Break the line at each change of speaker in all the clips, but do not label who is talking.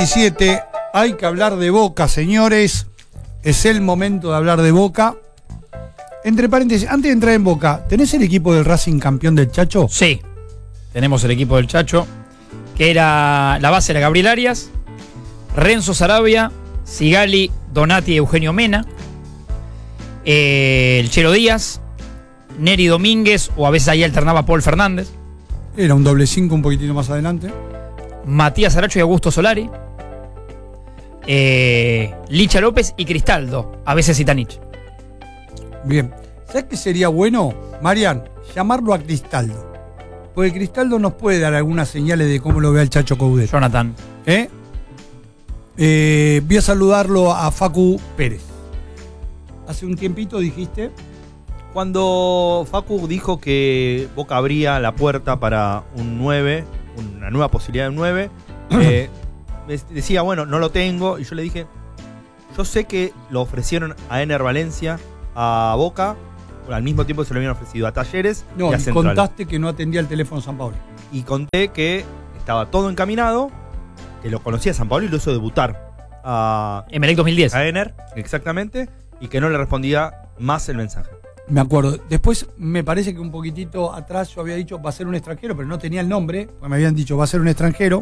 17. Hay que hablar de Boca, señores. Es el momento de hablar de Boca. Entre paréntesis, antes de entrar en Boca, ¿tenés el equipo del Racing campeón del Chacho?
Sí, tenemos el equipo del Chacho, que era la base era Gabriel Arias, Renzo Sarabia, Sigali, Donati y Eugenio Mena, el Chelo Díaz, Neri Domínguez, o a veces ahí alternaba Paul Fernández.
Era un doble 5 un poquitito más adelante.
Matías Aracho y Augusto Solari, Licha López y Cristaldo, a veces Zitanich.
Bien. ¿Sabes qué sería bueno, Marian? Llamarlo a Cristaldo. Porque Cristaldo nos puede dar algunas señales de cómo lo ve el Chacho Coudet.
Jonathan.
Voy a saludarlo a Facu Pérez. Hace un tiempito dijiste...
Cuando Facu dijo que Boca abría la puerta para un 9, una nueva posibilidad de un 9, me decía, bueno, no lo tengo. Y yo le dije, yo sé que lo ofrecieron a Ener Valencia, a Boca, al mismo tiempo que se lo habían ofrecido a Talleres y a Central.
Contaste que no atendía el teléfono San Pablo.
Y conté que estaba todo encaminado, que lo conocía San Pablo y lo hizo debutar a
Emelec 2010.
A Ener, exactamente, y que no le respondía más el mensaje.
Me acuerdo. Después me parece que un poquitito atrás yo había dicho va a ser un extranjero, pero no tenía el nombre, porque me habían dicho va a ser un extranjero.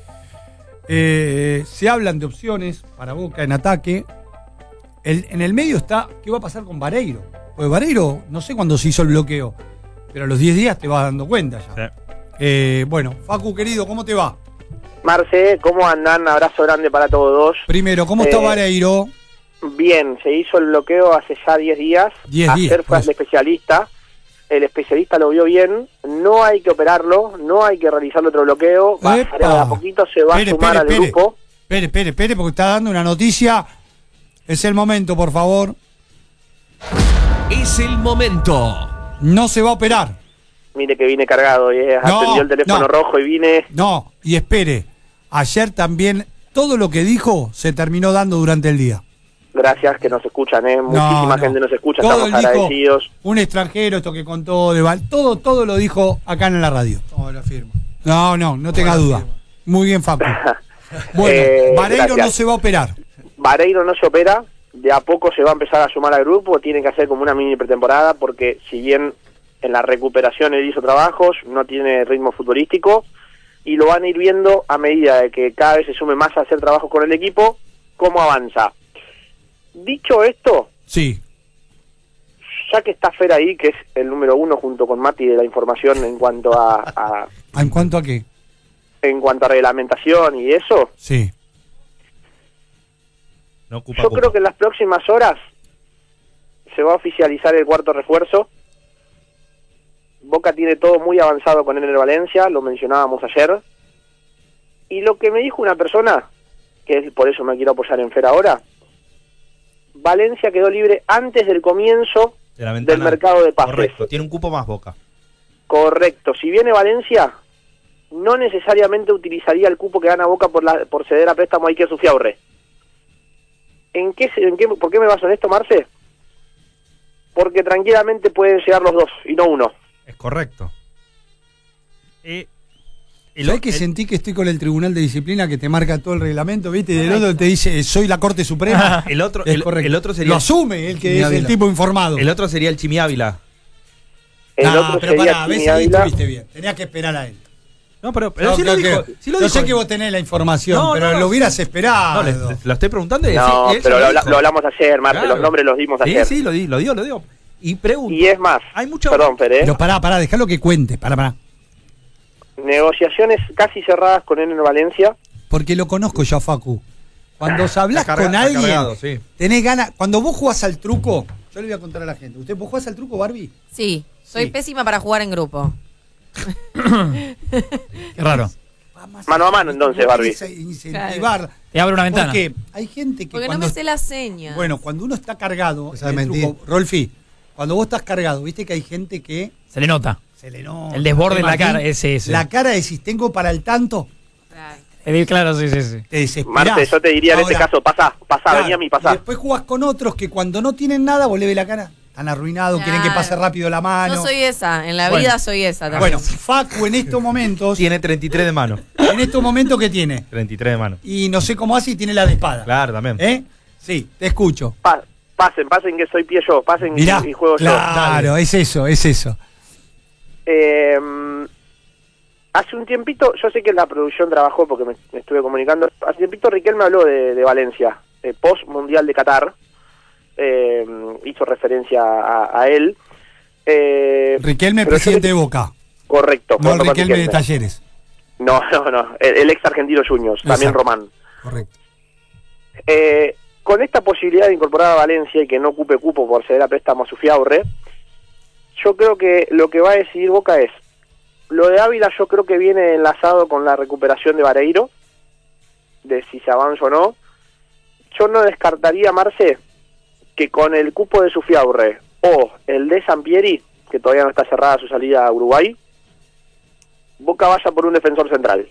Se hablan de opciones para Boca en ataque. En el medio está, ¿qué va a pasar con Vareiro? Pues Vareiro, no sé cuándo se hizo el bloqueo, pero a los 10 días te vas dando cuenta ya. Sí. Bueno, Facu, querido, ¿cómo te va?
Marce, ¿cómo andan? Abrazo grande para todos.
Primero, ¿cómo está Vareiro?
Bien, se hizo el bloqueo hace ya 10 días.
10 días.
Ayer fue al especialista. El especialista lo vio bien. No hay que operarlo, no hay que realizar otro bloqueo. A poquito se va a sumar al grupo.
Espere, porque está dando una noticia. Es el momento, por favor.
Es el momento.
No se va a operar.
Mire que vine cargado. Atendió el teléfono rojo y vine.
No, y espere. Ayer también todo lo que dijo se terminó dando durante el día.
Gracias, que nos escuchan, muchísima gente nos escucha,
todo
estamos agradecidos.
Un extranjero, esto que contó de Val, todo lo dijo acá en la radio.
No, lo afirmo.
No tenga duda. Muy bien, Facu. Bueno, Vareiro no se va a operar.
Vareiro no se opera, de a poco se va a empezar a sumar al grupo, tienen que hacer como una mini pretemporada, porque si bien en la recuperación él hizo trabajos, no tiene ritmo futbolístico, y lo van a ir viendo a medida de que cada vez se sume más a hacer trabajos con el equipo, cómo avanza. Dicho esto,
sí,
ya que está Fer ahí, que es el número 1 junto con Mati de la información en cuanto a
¿en cuanto a qué?
En cuanto a reglamentación y eso.
Sí.
Yo creo que en las próximas horas se va a oficializar el cuarto refuerzo. Boca tiene todo muy avanzado con Ener Valencia, lo mencionábamos ayer. Y lo que me dijo una persona, que es por eso me quiero apoyar en Fer ahora, Valencia quedó libre antes del comienzo del mercado de pases.
Correcto, tiene un cupo más Boca.
Correcto, si viene Valencia, no necesariamente utilizaría el cupo que gana Boca por ceder a préstamo a Iker Sufiaurre. ¿Por qué me baso en esto, Marce? Porque tranquilamente pueden llegar los dos y no uno.
Es correcto.
¿Sabés que sentí que estoy con el Tribunal de Disciplina que te marca todo el reglamento, viste? Y del otro te dice, soy la Corte Suprema.
El otro sería...
Lo asume el que es el tipo informado.
El otro sería el Chimi Ávila.
Pero pará, a veces ahí estuviste bien. Tenías que esperar a él.
No, pero sí lo dijo.
Yo sé que vos tenés la información, pero lo hubieras esperado.
No, lo estoy preguntando.
Pero lo hablamos ayer, Marce, claro. Los nombres los dimos ayer.
Sí, lo digo. Y pregunto.
Y es más,
hay mucho...
perdón, Fer,
Pero pará, dejalo que cuente, pará.
Negociaciones casi cerradas con Ener Valencia.
Porque lo conozco yo, Facu. Cuando hablas con alguien, tenés ganas. Cuando vos jugás al truco, yo le voy a contar a la gente. ¿Vos jugás al truco, Barbie?
Sí, soy pésima para jugar en grupo.
Qué raro.
Mano a mano, entonces, Barbie.
Incentivar.
Te abre una ventana.
Porque hay gente que.
Porque no me sé las señas.
Bueno, cuando uno está cargado.
Truco,
Rolfi, cuando vos estás cargado, viste que hay gente que.
Se le nota.
El
desborde en la cara, ese.
La cara de si tengo para el tanto.
Claro, sí.
Te desesperás.
Marce, yo te diría en este caso, pasá, vení a mí, pasá.
Y después jugás con otros que cuando no tienen nada, vos le ves la cara. están arruinados, quieren que pase rápido la mano.
Yo soy esa, en la vida soy esa también.
Bueno, Facu en estos momentos.
Tiene 33 de mano.
En estos momentos, ¿qué tiene?
33 de mano.
Y no sé cómo hace y tiene la de espada.
Claro, también.
Sí, te escucho.
Pasen que soy pie yo, pasen
Mirá,
y juego yo.
Claro, es eso.
Hace un tiempito, yo sé que la producción trabajó porque me estuve comunicando. Hace un tiempito Riquelme habló de Valencia, post Mundial de Qatar. Hizo referencia a él.
Riquelme, presidente de Boca.
Correcto.
No el Riquelme de Talleres.
No. El ex Argentino Juniors, también Román.
Correcto.
Con esta posibilidad de incorporar a Valencia y que no ocupe cupo por ceder a préstamo a Sufiaurre, yo creo que lo que va a decidir Boca es, lo de Ávila yo creo que viene enlazado con la recuperación de Vareiro, de si se avanza o no. Yo no descartaría, Marce, que con el cupo de Sufiaurre o el de Sampieri, que todavía no está cerrada su salida a Uruguay, Boca vaya por un defensor central.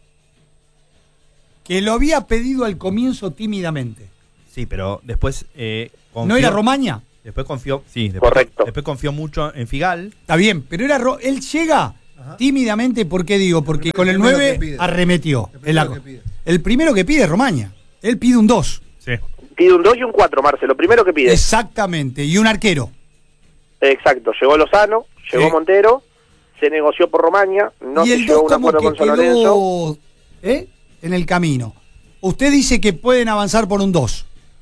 Que lo había pedido al comienzo tímidamente.
Sí, pero después confió.
¿No era Romaña?
Después confió,
Correcto.
Después confió mucho en Figal.
Está bien, pero él llega tímidamente, ¿por qué digo? Porque con el 9 arremetió. El primero que pide es Romaña. Él pide un 2.
Sí.
Pide un 2 y un 4, Marce, lo primero que pide.
Exactamente, y un arquero.
Exacto, llegó Lozano, llegó Montero, se negoció por Romaña, no
y
se
el
llegó a
2
un
como
acuerdo
que
con San Lorenzo.
quedó en el camino. Usted dice que pueden avanzar por un 2.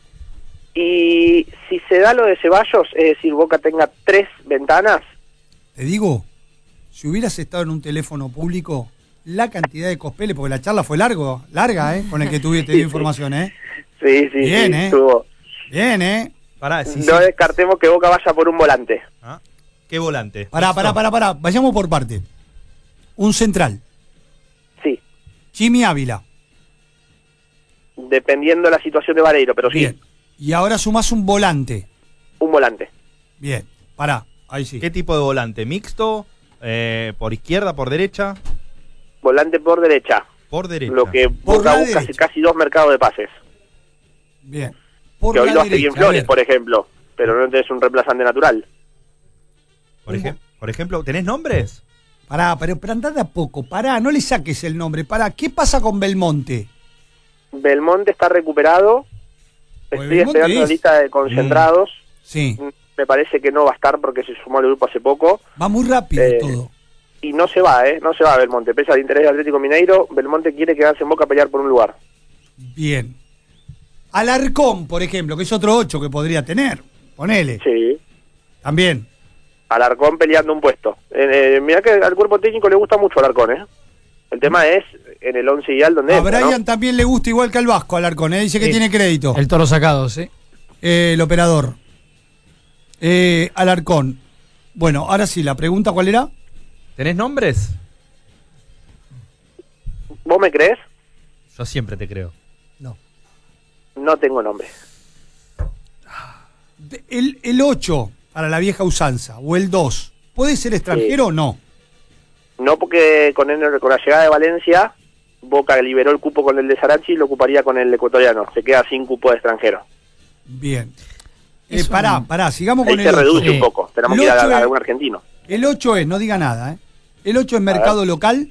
Y si se da lo de Ceballos, es decir, Boca tenga 3 ventanas.
Te digo, si hubieras estado en un teléfono público, la cantidad de cospeles, porque la charla fue larga, con el que te dio información,
Sí,
bien,
estuvo.
Bien,
Pará,
no descartemos que Boca vaya por un volante.
¿Qué volante?
Pará, vayamos por parte. Un central.
Sí.
Jimmy Ávila.
Dependiendo de la situación de Vareiro, pero
Bien.
sí.
Y ahora sumás un volante.
Un volante.
Bien, pará, ahí sí.
¿Qué tipo de volante? ¿Mixto? ¿Por izquierda, por derecha?
Volante por derecha.
Por derecha.
Lo que Boca busca es casi 2 mercados de pases.
Bien.
Que hoy lo hace bien Flores, por ejemplo, pero no es un reemplazante natural.
Por ejemplo, ¿tenés nombres?
Pará, pero andá de a poco, pará, no le saques el nombre. Pará, ¿qué pasa con Belmonte?
Belmonte está recuperado. Estoy esperando la lista de concentrados.
Sí.
Me parece que no va a estar porque se sumó al grupo hace poco.
Va muy rápido todo.
Y no se va, no se va Belmonte. Pese al interés de Atlético Mineiro, Belmonte quiere quedarse en Boca a pelear por un lugar.
Bien. Alarcón, por ejemplo, que es otro 8 que podría tener. Ponele.
Sí.
También.
Alarcón peleando un puesto. Mirá que al cuerpo técnico le gusta mucho Alarcón, El tema es en el 11 ideal donde
a
entra,
Brian
¿no?
también le gusta igual que al Vasco, Alarcón, dice que tiene crédito.
El toro sacado, sí.
El operador. Alarcón. Bueno, ahora sí, la pregunta ¿cuál era?
¿Tenés nombres?
¿Vos me crees?
Yo siempre te creo.
No tengo nombre.
El 8 para la vieja usanza, o el 2, ¿puede ser extranjero o no?
No, porque con la llegada de Valencia, Boca liberó el cupo con el de Sarachi y lo ocuparía con el ecuatoriano. Se queda sin cupo de extranjero.
Bien. Pará, sigamos
ahí
con
el 8. Se reduce un
Sí.
poco. Tenemos
El
que ir
8
a
es-
algún argentino.
El 8 es, no diga nada, ¿El 8 es mercado local?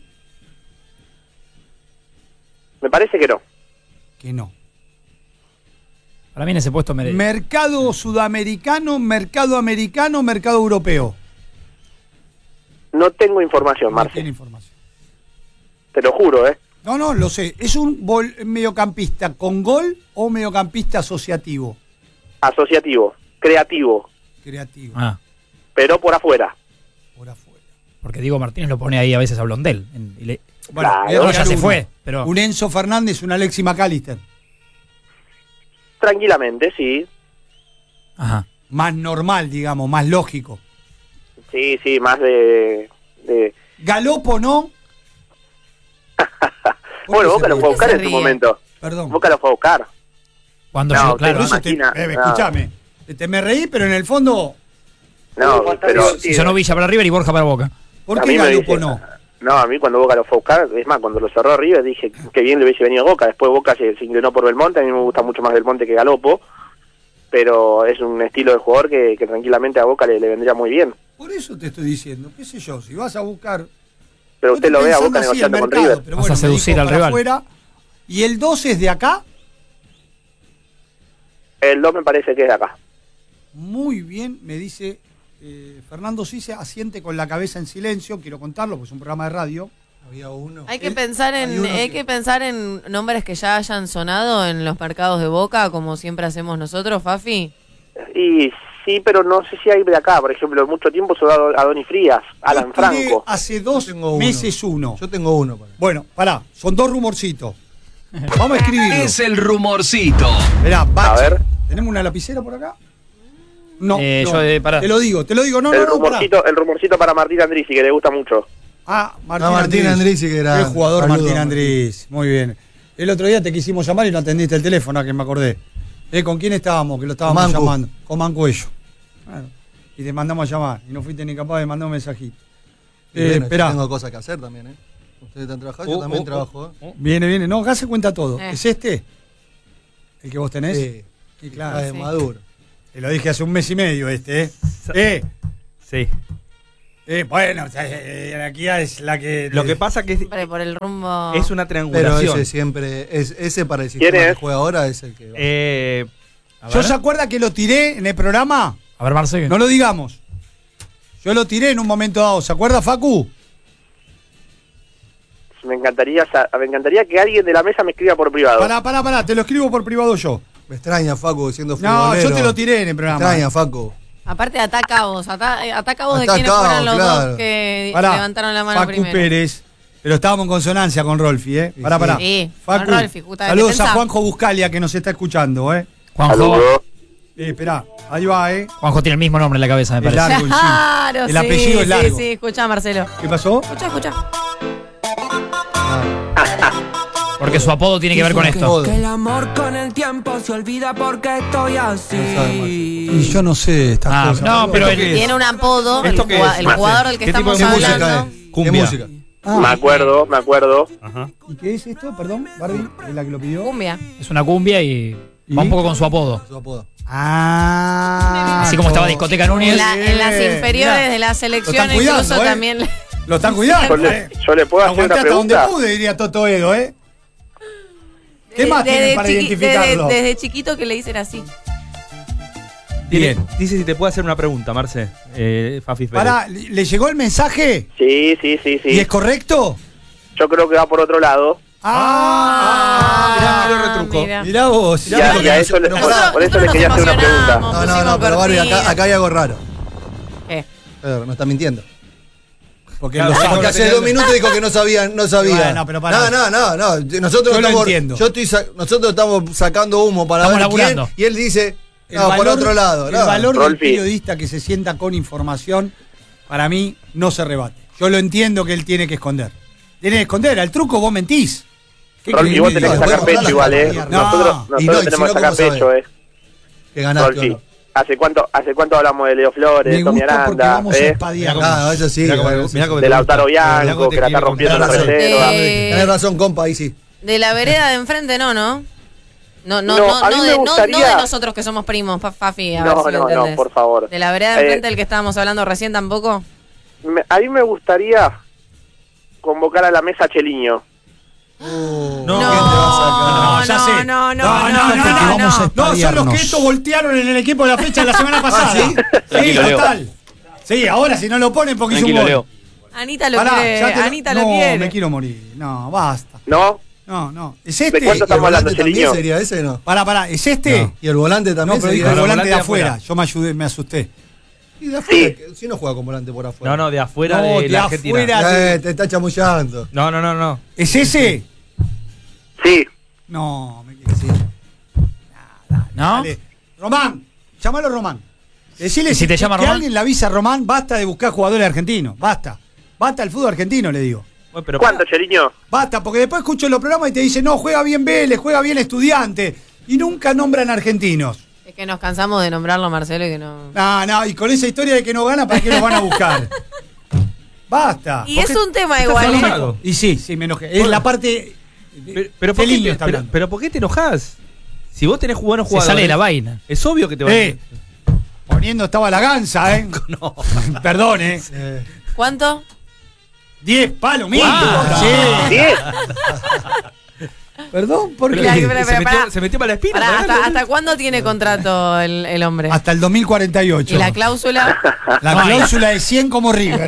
Me parece que no.
Que no.
Para mí en ese puesto merece.
Mercado sudamericano, mercado americano, mercado europeo.
No tengo información,
No
Marce.
tiene información.
Te lo juro,
No, lo sé. ¿Es un mediocampista con gol o mediocampista asociativo?
Asociativo, creativo,
Creativo.
pero por afuera.
Por afuera.
Porque Diego Martínez lo pone ahí a veces a Blondel.
Bueno,
Claro.
voy a
Ahora
tirar
ya se
uno.
fue, pero.
Un Enzo Fernández, un Alexis McAllister.
Tranquilamente, sí.
Ajá.
Más normal, digamos, más lógico.
Sí, más de...
Galopo, ¿no?
Bueno, Boca lo fue a buscar
se
en su
ríe?
momento.
Perdón.
Boca lo fue a buscar.
Cuando
No,
llegó, claro.
pero
Por eso te,
imagina-
escúchame. Me reí, pero en el fondo,
No, pero...
Si sonó Villa para River y Borja para Boca.
¿por
A
qué
mí me
Galopo
dice-
no?
No, a mí cuando Boca lo fue a buscar, es más, cuando lo cerró River dije que bien le hubiese venido Boca. Después Boca se inclinó por Belmonte, a mí me gusta mucho más Belmonte que Galopo. pero es un estilo de jugador que tranquilamente a Boca le vendría muy bien.
Por eso te estoy diciendo, qué sé yo, si vas a buscar...
Pero usted lo ve a Boca negociando con River.
Pero
vas a seducir al rival.
Afuera, ¿y el 2 es de acá?
El 2 me parece que es de acá.
Muy bien, me dice Fernando Cise, asiente con la cabeza en silencio, quiero contarlo, porque es un programa de radio.
Había uno.
Hay que pensar en nombres que ya hayan sonado en los mercados de Boca, como siempre hacemos nosotros, Fafi.
Y sí, pero no sé si hay de acá. Por ejemplo, mucho tiempo se a Donny Frías, Alan
Yo tiré
Franco.
hace 2 meses uno.
Yo tengo uno.
Bueno, pará, son 2 rumorcitos. Vamos a escribirlo.
Es el rumorcito.
Esperá, Bache.
A ver.
¿Tenemos una lapicera por acá? No,
pará.
te lo digo, no,
el
pará.
rumorcito para Martín Andrisi, que le gusta mucho.
Ah,
Martín Andrisi, que era...
Qué jugador
Saludo,
Martín Andrisi, muy bien. El otro día te quisimos llamar y no atendiste el teléfono, a que me acordé. ¿Con quién estábamos? Que lo estábamos
Mancu.
llamando. Con Mancuello. Bueno, y te mandamos a llamar y no fuiste ni capaz de mandar un mensajito.
Bueno,
Esperá.
yo tengo cosas que hacer también, ¿eh? Ustedes están trabajando, yo también trabajo, ¿eh?
Viene. No, acá se cuenta todo. ¿Es este? ¿El que vos tenés?
Sí.
Y claro.
Está de Maduro.
Te lo dije hace un mes y medio ¿eh?
Sí.
Bueno, aquí es la que...
Lo que pasa que
Siempre por el rumbo.
es una
Pero
triangulación.
ese siempre, ese para el sistema
¿Quién
que
es?
juega ahora es el que va.
¿Yo se acuerda que lo tiré en el programa?
A ver, Marce.
No lo digamos. Yo lo tiré en un momento dado. ¿Se acuerda, Facu?
Me encantaría que alguien de la mesa me escriba por privado.
Pará, te lo escribo por privado yo.
Me extraña, Facu, siendo
No,
futbolero.
yo te lo tiré en el
Me
programa.
extraña, Facu.
Aparte, ataca a vos. Ataca a vos de
Ataca
quienes
a vos,
fueron los
claro.
dos que
Pará,
levantaron la mano
Facu
primero.
Pérez. Pero estábamos en consonancia con Rolfi, ¿eh? Pará.
Sí,
Facu,
con Rolfi, justamente.
saludos
Pensá.
a Juanjo Buscalia que nos está escuchando, ¿eh?
Juanjo,
Saludos.
Esperá, ahí va, ¿eh?
Juanjo tiene el mismo nombre en la cabeza, me
Es
parece.
largo,
Claro,
el apellido es largo.
Sí, escuchá, Marcelo.
¿Qué pasó?
Escuchá.
Porque su apodo tiene que ver con esto.
Joder.
Que el amor con el tiempo se olvida porque estoy así.
Y yo no sé estas cosas.
No, pero
¿Esto qué es?
Tiene un apodo, el
¿Esto qué es,
jugador del que
¿Qué tipo
estamos
de
¿Qué música
hablando.
es?
Cumbia.
¿Qué música?
Me acuerdo.
Ajá.
¿Y qué es esto? Perdón, Barbie, ¿es la que lo pidió?
Cumbia.
Es una cumbia y va un poco con su apodo.
Su apodo.
Así como estaba Discoteca Núñez.
En las inferiores de la selección,
Lo están cuidando,
incluso
¿eh?
también.
Lo están cuidando.
Yo le puedo hacer
Aguanté
una
hasta donde
pregunta.
pude, diría Toto Edo, ¿eh? ¿Qué más tienen para identificarlo?
Desde chiquito que le dicen así.
Bien.
Dice si te puedo hacer una pregunta, Marce. Fafi Pérez.
Pará, ¿le llegó el mensaje?
Sí.
¿Y es correcto?
Yo creo que va por otro lado.
mirá, lo retruco.
Mirá vos.
Y a eso por eso le quería hacer una pregunta.
No, pero Barbie, acá hay algo raro.
¿Qué?
No está mintiendo.
Porque
Claro,
lo sabe.
Porque hace 2 minutos dijo que no sabía.
Bueno, pero pará.
No. Nosotros
Yo lo
estamos,
entiendo.
Nosotros estamos sacando humo para
Estamos
ver quién.
laburando.
Y él dice,
El
por
valor-
otro lado.
El
no.
valor del
Rolfi.
periodista que se sienta con información, para mí, no se rebate. Yo lo entiendo que él tiene que esconder. Tiene que esconder. Al truco vos mentís. ¿Qué
Rolfi,
querés
vos
que
tenés que
diga?
sacar
Podemos
pecho igual,
No.
Nosotros
Y no, y si
tenemos que
no,
sacar
¿cómo
pecho,
Que ganaste o
Rolfi.
no.
¿Hace cuánto hablamos de Leo Flores,
Me
de Tommy
gusta porque
Aranda,
vamos a espadear.
Eso sí.
Mirá cómo
eso sí.
te
de Lautaro
gusta.
Bianco, que la está rompiendo en la
Tenés razón.
reserva?
Tenés razón, compa, ahí sí.
De la vereda de enfrente no. No,
No, a mí me
de
gustaría-
nosotros que somos primos, Fafi, a ver
No,
si me
no,
entendés.
por favor.
De la vereda de enfrente del que estábamos hablando recién tampoco.
A mí me gustaría convocar a la mesa a Cheliño.
No.
¿Quién te va a
No, ya sé.
no,
No, son los que esto voltearon en el equipo de la fecha de la semana pasada.
¿sí?
Sí, total. Sí, ahora si no lo ponen porque hizo un gol.
Anita lo
Pará,
quiere,
ya te
Anita
no,
lo quiere.
me quiero morir. No, basta.
¿No?
No. ¿Es
¿De
este?
cuánto
¿Y el
estamos hablando,
volante también
Cheliño?
sería ese no?
Pará, ¿es este?
No. ¿Y el volante
No,
también
pero
sería
dijo el
No,
volante de
volante de
afuera.
afuera.
Yo me asusté.
Y de afuera,
Sí.
si no juega con volante por afuera.
No, de afuera
No,
de la Argentina.
afuera.
Te está chamullando.
No.
¿Es ese?
Sí.
No, me quiero decir.
¿No?
Dale. Román, llámalo Román. Decirle
Si te llama
que
Román.
alguien le avisa a Román, basta de buscar jugadores argentinos. Basta. Basta el fútbol argentino, le digo.
Bueno, pero
¿Cuánto, Cheliño?
Basta, porque después escucho los programas y te dicen, no, juega bien Vélez, juega bien Estudiante. Y nunca nombran argentinos.
Es que nos cansamos de nombrarlo, Marcelo, y que no.
No, y con esa historia de que no gana, ¿para qué los van a buscar? Basta.
Y es un tema igual, ¿eh?
enojado?
Y sí, me enojé. Es la parte...
Pero ¿por qué
Feliño
te,
está hablando.
pero ¿por qué te enojás? Si vos tenés buenos
Se
jugadores,
sale de la vaina.
es obvio que te va a...
Poniendo estaba la ganza, ¿eh?
No.
Perdón, ¿eh?
¿Cuánto?
10 palos, mil.
Ah,
Sí.
10.
Perdón, ¿por qué?
Pero, pará.
Se metió para la espina.
Pará,
pará.
¿hasta cuándo tiene contrato el hombre?
Hasta el 2048.
¿Y la cláusula?
La cláusula de 100 como River.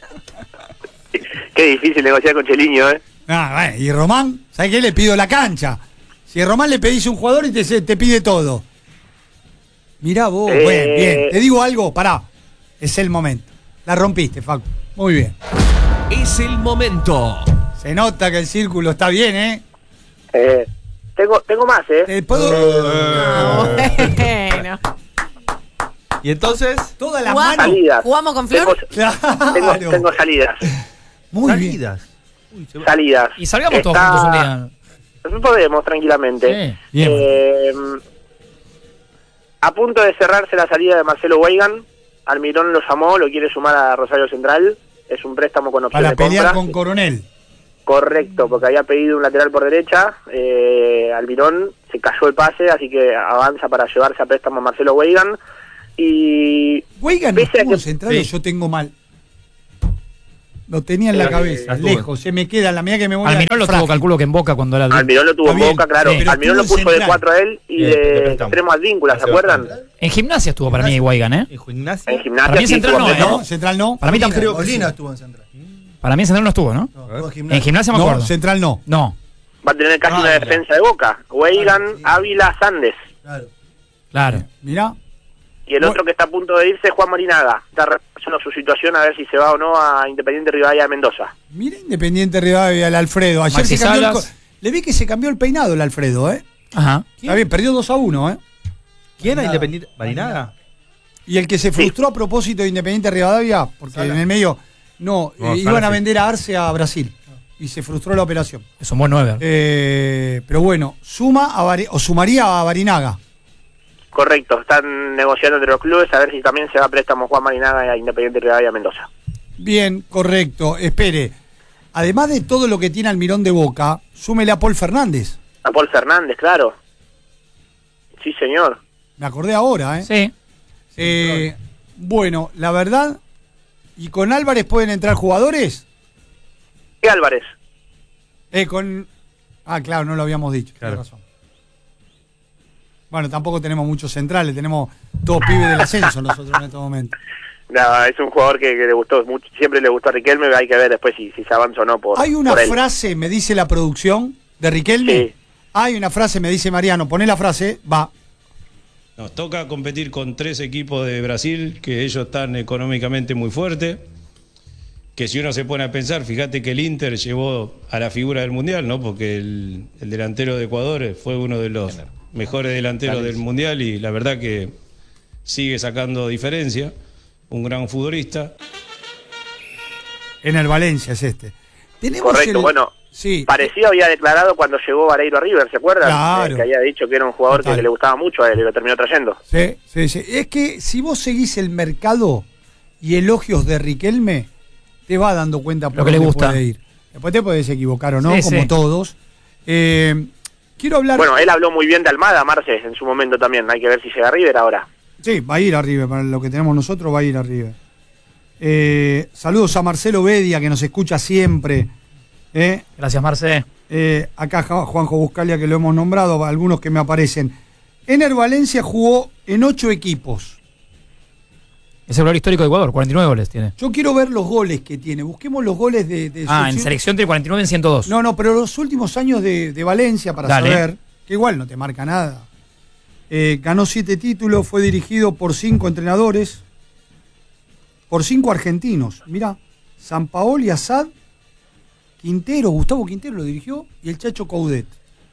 Qué difícil negociar con Cheliño, ¿eh?
Bueno, y Román, ¿sabes qué? Le pido la cancha. Si a Román le pedís un jugador y te pide todo. Mirá vos, bueno, bien. Te digo algo, pará. Es el momento. La rompiste, Facu. Muy bien.
Es el momento.
Se nota que el círculo está bien, ¿eh?
Tengo más, ¿eh?
Te puedo...
Bueno.
Y entonces,
Todas las
¿Jugamos,
manos.
Salidas.
¿Jugamos con Flor?
Claro.
Tengo salidas.
Muy bien.
salidas. Uy, se va.
Salidas.
Y salgamos todos juntos un día.
Podemos, tranquilamente.
Sí.
Bien.
A punto de cerrarse la salida de Marcelo Weigan. Almirón lo llamó, lo quiere sumar a Rosario Central. Es un préstamo con opción
Para
de
pelear
compra.
con Coronel.
Correcto, porque había pedido un lateral por derecha. Almirón se cayó el pase, así que avanza para llevarse a préstamo a Marcelo Weigan. Y
Weigan
pese a
estuvo
que-
central,
Sí.
yo tengo mal. Lo tenía en la cabeza,
estuvo.
lejos. Se me queda en la medida que me voy
Almirón lo tuvo,
frágil.
calculo que en Boca cuando era.
Almirón lo tuvo
Está
en
bien,
Boca, claro.
sí.
Pero
Almirón lo
estuvo en
puso de
Central.
4 a él y
De
de
préstamo.
extremo a Advíncula, ¿se acuerdan?
En Gimnasia estuvo para mí Guaygan, ¿eh?
En gimnasia.
En Gimnasia.
Para mí
sí,
Central
estuvo
no,
en
¿eh?
préstamo.
No, central no.
Para mí tampoco.
Creo que Molina estuvo en Central.
Para mí en Central no estuvo, ¿no?
No, estuvo
En Gimnasia me
No,
acuerdo.
central no.
No,
Va a tener casi
Ah,
una
mira.
defensa de Boca. Weigan,
Claro, sí.
Ávila, Sandes.
Claro.
claro.
Mirá.
Y el otro que está a punto de irse es Juan Marinaga. Está revisando su situación a ver si se va o no a Independiente Rivadavia de Mendoza.
Mira Independiente Rivadavia, el Alfredo. Ayer
Maxi
se cambió el
Salas.
le vi que se cambió el peinado el Alfredo, ¿eh?
Ajá.
Está bien, perdió 2-1, ¿eh?
¿Quién era
Marinaga.
Independiente? ¿Marinaga?
Y el que se frustró a propósito de Independiente Rivadavia, porque
Salas.
en el medio no,
No,
iban
Salas
a
sí.
vender a Arce a Brasil. Y se frustró la operación.
Es un buen 9.
Pero bueno, sumaría a Barinaga.
Correcto, están negociando entre los clubes a ver si también se va a préstamo Juan Marinaga a Independiente Rivadavia de Mendoza.
Bien, correcto. Espere. Además de todo lo que tiene Almirón de Boca, súmele a Paul Fernández.
A Paul Fernández, claro. Sí, señor.
Me acordé ahora, ¿eh?
Sí.
Bueno, la verdad, ¿y con Álvarez pueden entrar jugadores?
¿Qué Álvarez?
Claro, no lo habíamos dicho.
Claro.
Tienes razón. Bueno, tampoco tenemos muchos centrales, tenemos todos pibes del ascenso nosotros en este momento.
No, es un jugador que le gustó mucho, siempre le gustó a Riquelme, hay que ver después si se avanza o no por
Hay una
por él.
frase, me dice la producción, de Riquelme.
Sí.
Hay una frase, me dice Mariano, poné la frase, va.
Nos toca competir con 3 equipos de Brasil, que ellos están económicamente muy fuertes. Que si uno se pone a pensar, fíjate que el Inter llevó a la figura del Mundial, ¿no? Porque el delantero de Ecuador fue uno de los mejores delanteros del Mundial y la verdad que sigue sacando diferencia. Un gran futbolista.
En el Valencia es este. Tenemos
Correcto, bueno,
sí.
parecido había declarado cuando llegó Vareiro a River, ¿se acuerdan?
Claro.
Que había dicho que era un jugador
Total.
que le gustaba mucho a él y lo terminó trayendo.
Sí, sí, sí. Es que si vos seguís el mercado y elogios de Riquelme, te va dando cuenta por
Lo que le
dónde
gusta.
puede ir. Después te podés equivocar o no,
Sí,
como
sí.
todos. Quiero hablar...
Bueno, él habló muy bien de Almada, Marce, en su momento también. Hay que ver si llega a River ahora.
Sí, va a ir a River, para lo que tenemos nosotros va a ir a River. Saludos a Marcelo Bedia, que nos escucha siempre.
Gracias, Marce.
Acá Juanjo Buscalia, que lo hemos nombrado, algunos que me aparecen. Ener Valencia jugó en 8 equipos.
Es el valor histórico de Ecuador, 49 goles tiene.
Yo quiero ver los goles que tiene. Busquemos los goles de
En selección tiene 49 en 102.
No, pero los últimos años de Valencia, para
Dale.
saber, que igual no te marca nada. Ganó 7 títulos, fue dirigido por 5 entrenadores, por 5 argentinos. Mirá, Sampaoli, Assad, Quintero, Gustavo Quintero lo dirigió, y el Chacho Coudet.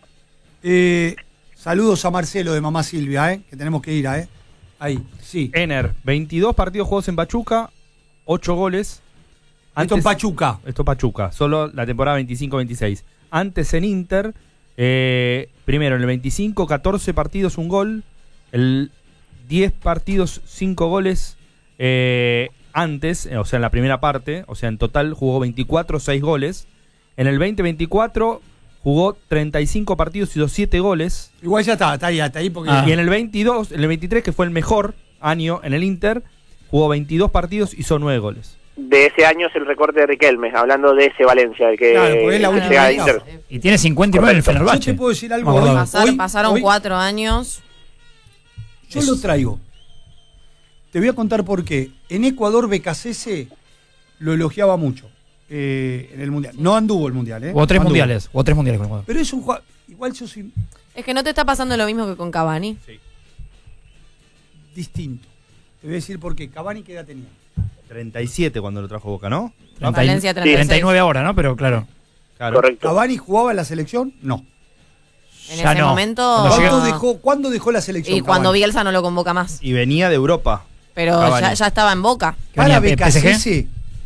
Saludos a Marcelo de Mamá Silvia, que tenemos que ir ahí, sí.
Ener, 22 partidos jugados en Pachuca, 8 goles.
Esto en Pachuca.
Esto Pachuca, solo la temporada 25-26. Antes en Inter, primero en el 25, 14 partidos, 1 gol. El 10 partidos, 5 goles. Antes, o sea, en la primera parte, o sea, en total jugó 24, 6 goles. En el 20-24, jugó 35 partidos, hizo 7 goles.
Igual ya está ahí porque...
Y en el 22, en el 23, que fue el mejor año en el Inter, jugó 22 partidos, hizo 9 goles.
De ese año es el recorte de Riquelme, hablando de ese Valencia, el que
Claro, porque es la
llega
última
a
liga.
Inter.
Y tiene 59 en el
Yo
Fenerbahce.
te puedo decir algo
Vamos,
hoy.
vamos.
Pasaron
hoy
4 años.
yo lo traigo. Te voy a contar por qué. En Ecuador, Becasese lo elogiaba mucho en el Mundial. No anduvo el Mundial, ¿eh?
Hubo 3
No anduvo.
mundiales. Hubo 3 mundiales con Ecuador.
Pero es un jugador... Igual yo soy
Es que no te está pasando lo mismo que con Cavani.
distinto. Te voy a decir por qué. Cavani, ¿qué edad tenía?
37 cuando lo trajo Boca, ¿no?
Valencia 36.
39 ahora, ¿no? Pero claro.
Correcto.
¿Cavani jugaba en la selección? No.
En
Ya
ese
no.
momento.
¿Cuándo dejó la selección?
Y cuando
Cavani?
Bielsa no lo convoca más.
Y venía de Europa.
Pero
Cavani.
ya estaba en Boca.
Para
venía,
Becasese,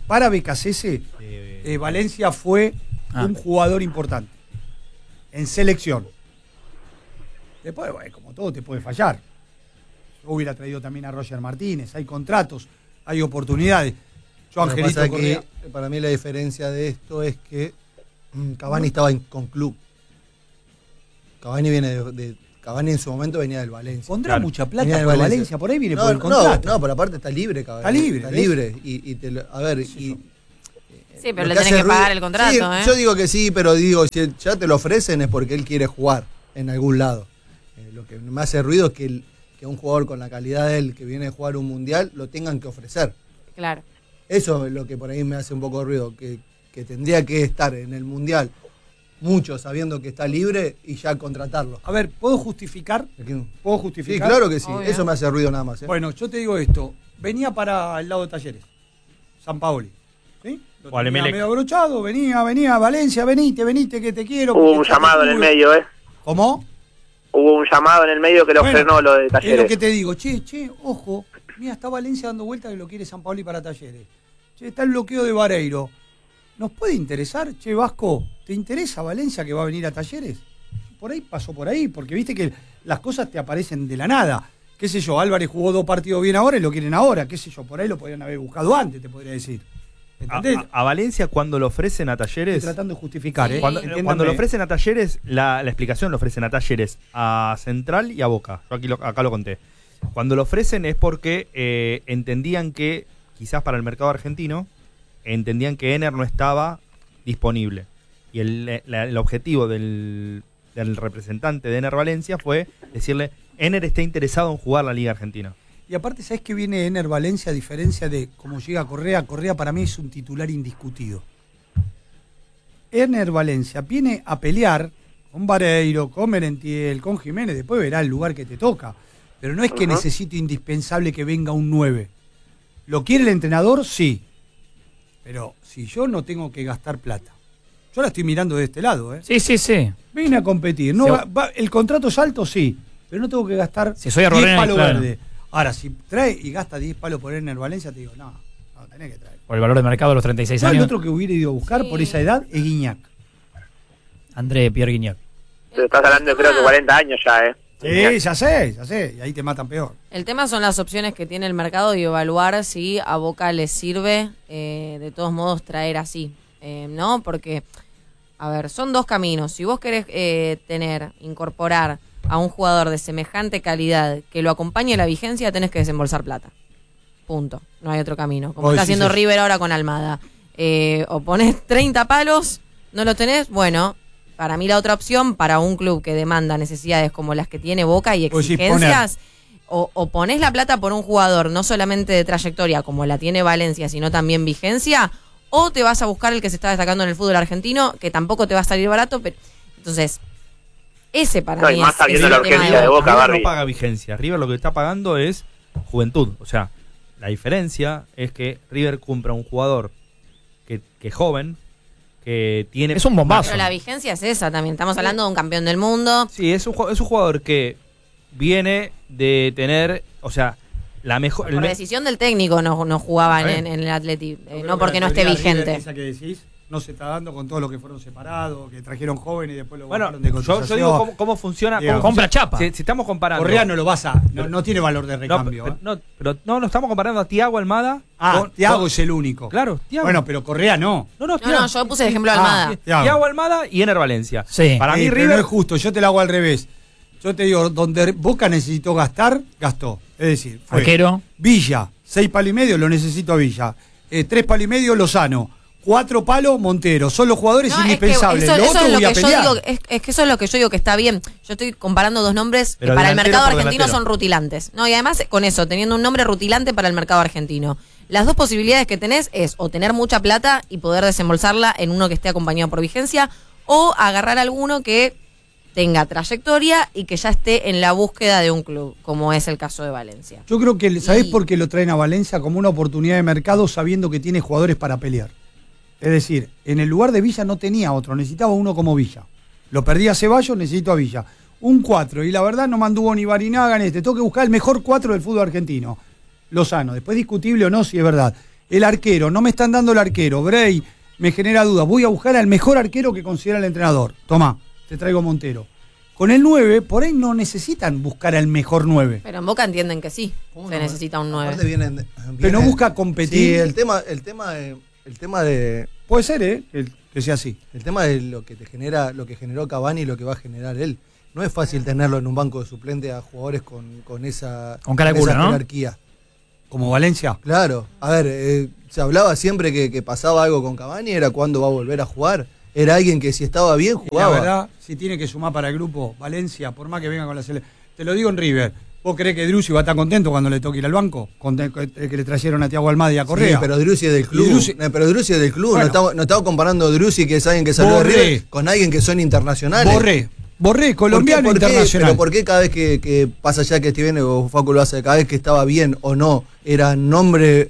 Valencia fue un jugador importante en selección. Después, bueno, como todo te puede fallar. Yo hubiera traído también a Roger Martínez. Hay contratos, hay oportunidades. Yo,
Lo que
Angelito
pasa
Correa,
que para mí la diferencia de esto es que Cavani estaba con club. Cavani viene Cavani en su momento venía del Valencia.
pondrá mucha plata
Venía del
por Valencia. Por ahí viene por el contrato.
No, pero aparte está libre, Cavani.
Está libre,
Está
¿ves?
libre. A ver,
Sí, pero
lo
le
que
tenés
hace
que pagar
ruido-
el contrato,
sí,
¿eh?
Yo digo que sí, pero digo, si ya te lo ofrecen es porque él quiere jugar en algún lado. Lo que me hace ruido es que un jugador con la calidad de él, que viene a jugar un mundial, lo tengan que ofrecer.
Claro.
Eso es lo que por ahí me hace un poco de ruido, que tendría que estar en el mundial mucho sabiendo que está libre y ya contratarlo.
A ver, ¿puedo justificar? ¿Puedo
Sí,
justificar?
claro que sí.
Obvio.
Eso me hace ruido nada más.
Bueno, yo te digo esto. Venía para el lado de Talleres. San Paoli. ¿Sí? Lo
O al
tenía
Emelec.
medio abrochado. Venía, Valencia, venite, que te quiero.
Hubo
porque
un
está
llamado en el
Tecuro.
medio, ¿eh?
¿Cómo?
Hubo un llamado en el medio que lo
Bueno,
frenó lo de
Es lo
Talleres.
que te digo. Che, ojo. Mira, está Valencia dando vueltas que lo quiere San Paoli para Talleres. Che, está el bloqueo de Vareiro. ¿Nos puede interesar? Che, Vasco, ¿te interesa Valencia que va a venir a Talleres? Por ahí pasó por ahí, porque viste que las cosas te aparecen de la nada. Qué sé yo, Álvarez jugó 2 partidos bien ahora y lo quieren ahora. Qué sé yo, por ahí lo podrían haber buscado antes, te podría decir. ¿Entendés?
A Valencia, cuando lo ofrecen a Talleres.
Estoy tratando de justificar, ¿eh?
Cuando lo ofrecen a Talleres, la explicación lo ofrecen a Talleres, a Central y a Boca. Yo acá lo conté. Cuando lo ofrecen es porque entendían que, quizás para el mercado argentino, entendían que Ener no estaba disponible. Y el objetivo del representante de Ener Valencia fue decirle: Ener está interesado en jugar la Liga Argentina.
Y aparte, ¿sabes qué viene Ener Valencia a diferencia de cómo llega Correa? Correa para mí es un titular indiscutido. Ener Valencia viene a pelear con Vareiro, con Merentiel, con Jiménez, después verá el lugar que te toca. Pero no es que necesite indispensable que venga un 9. ¿Lo quiere el entrenador? Sí. Pero si yo no tengo que gastar plata. Yo la estoy mirando de este lado, ¿eh?
Sí.
Vine a competir. No,
Sí.
el contrato es alto, sí. Pero no tengo que gastar
Si soy a
10
Rodríguez,
palos
claro.
verdes. Ahora, si trae y gasta 10 palos por Ener Valencia, te digo, no, tenés que traer.
Por el valor de mercado de los 36
¿Sabes el
años.
otro que hubiera ido a buscar por esa edad? Es Guiñac.
André Pierre Guignac.
Pero estás hablando de creo que 40 años ya, ¿eh?
Sí, ya sé. Y ahí te matan peor.
El tema son las opciones que tiene el mercado y evaluar si a Boca le sirve de todos modos traer así, ¿no? Porque, a ver, son 2 caminos. Si vos querés incorporar a un jugador de semejante calidad que lo acompañe a la vigencia, tenés que desembolsar plata. Punto. No hay otro camino. Como
Vos
está
decís
haciendo
eso.
River ahora con Almada. O ponés 30 palos, no lo tenés, bueno... Para mí la otra opción, para un club que demanda necesidades como las que tiene Boca y
Vos decís
exigencias, o ponés la plata por un jugador no solamente de trayectoria como la tiene Valencia, sino también vigencia, o te vas a buscar el que se está destacando en el fútbol argentino, que tampoco te va a salir barato, pero entonces, ese para
No,
mí
y más
es
sabiendo
el
la
tema
urgencia de Boca,
River
Barbie.
no paga vigencia. River lo que está pagando es juventud. O sea, la diferencia es que River compra un jugador que es joven, que tiene...
Es un bombazo.
Pero la vigencia es esa también, estamos hablando de un campeón del mundo.
Sí, es un jugador que viene de tener, o sea, la mejor...
Por decisión del técnico no jugaba
Está
en
bien.
el Atleti,
Yo creo
no
que
porque
la
no esté
teoría River,
vigente.
esa que decís, no se está dando con todos los que fueron separados, que trajeron jóvenes y después lo
Bueno,
bajaron de
yo
cotización.
digo cómo funciona.
Digo,
compra chapa.
Si estamos comparando.
Correa no lo vas a. No tiene valor de recambio.
Pero no estamos comparando a Thiago Almada.
Thiago es el único.
Claro, Thiago.
Bueno, pero Correa no.
No, yo puse el ejemplo de Almada.
Thiago Almada y Ener Valencia.
Sí.
Para mí,
pero
River.
no es justo, yo te lo hago al revés. Yo te digo, donde Boca necesitó gastar, gastó. Es decir, fue
Arquero.
Villa, 6 palos y medio, lo necesito a Villa. 3 palos y medio, Lozano. 4 palos, Montero. Son los jugadores
No,
indispensables.
Es que
lo otro
es lo
voy a
que yo
pelear.
digo, es que eso es lo que yo digo que está bien. Yo estoy comparando dos nombres que
Pero
para el
delantero
mercado
por
argentino
delantero.
son rutilantes. No, y además con eso, teniendo un nombre rutilante para el mercado argentino. Las dos posibilidades que tenés es o tener mucha plata y poder desembolsarla en uno que esté acompañado por vigencia, o agarrar alguno que tenga trayectoria y que ya esté en la búsqueda de un club, como es el caso de Valencia.
Yo creo que, ¿sabés por qué lo traen a Valencia? Como una oportunidad de mercado sabiendo que tiene jugadores para pelear. Es decir, en el lugar de Villa no tenía otro, necesitaba uno como Villa. Lo perdí a Ceballos, necesito a Villa. Un 4, y la verdad no mantuvo ni Barinaga ni tengo que buscar el mejor 4 del fútbol argentino. Lozano, después discutible o no, si es verdad. El arquero, no me están dando el arquero. Bray me genera dudas. Voy a buscar al mejor arquero que considera el entrenador. Tomá, te traigo Montero. Con el 9, por ahí no necesitan buscar al mejor 9.
Pero en Boca entienden que sí, se necesita un 9.
Pero no busca competir.
Sí, el tema de
Puede ser, que sea así.
El tema de lo que te genera, lo que generó Cavani y lo que va a generar él. No es fácil tenerlo en un banco de suplente a jugadores con esa
cara de culo, ¿no?
jerarquía.
Como Valencia.
Claro. A ver, se hablaba siempre que pasaba algo con Cavani, era cuando va a volver a jugar. Era alguien que si estaba bien
Y
jugaba.
la verdad, si tiene que sumar para el grupo Valencia, por más que venga con la selección. Te lo digo en River. ¿Vos creés que Driussi va a estar contento cuando le toque ir al banco? Con el que le trajeron a Thiago Almada y a Correa.
Sí, pero Driussi es del club. Pero Driussi es del club.
Bueno.
No estamos comparando a Driussi, que es alguien que salió de River, con alguien que son internacionales.
Borré, colombiano
¿Por qué?
internacional.
Pero ¿por qué cada vez que pasa ya que Steven o Facu lo hace, cada vez que estaba bien o no, era nombre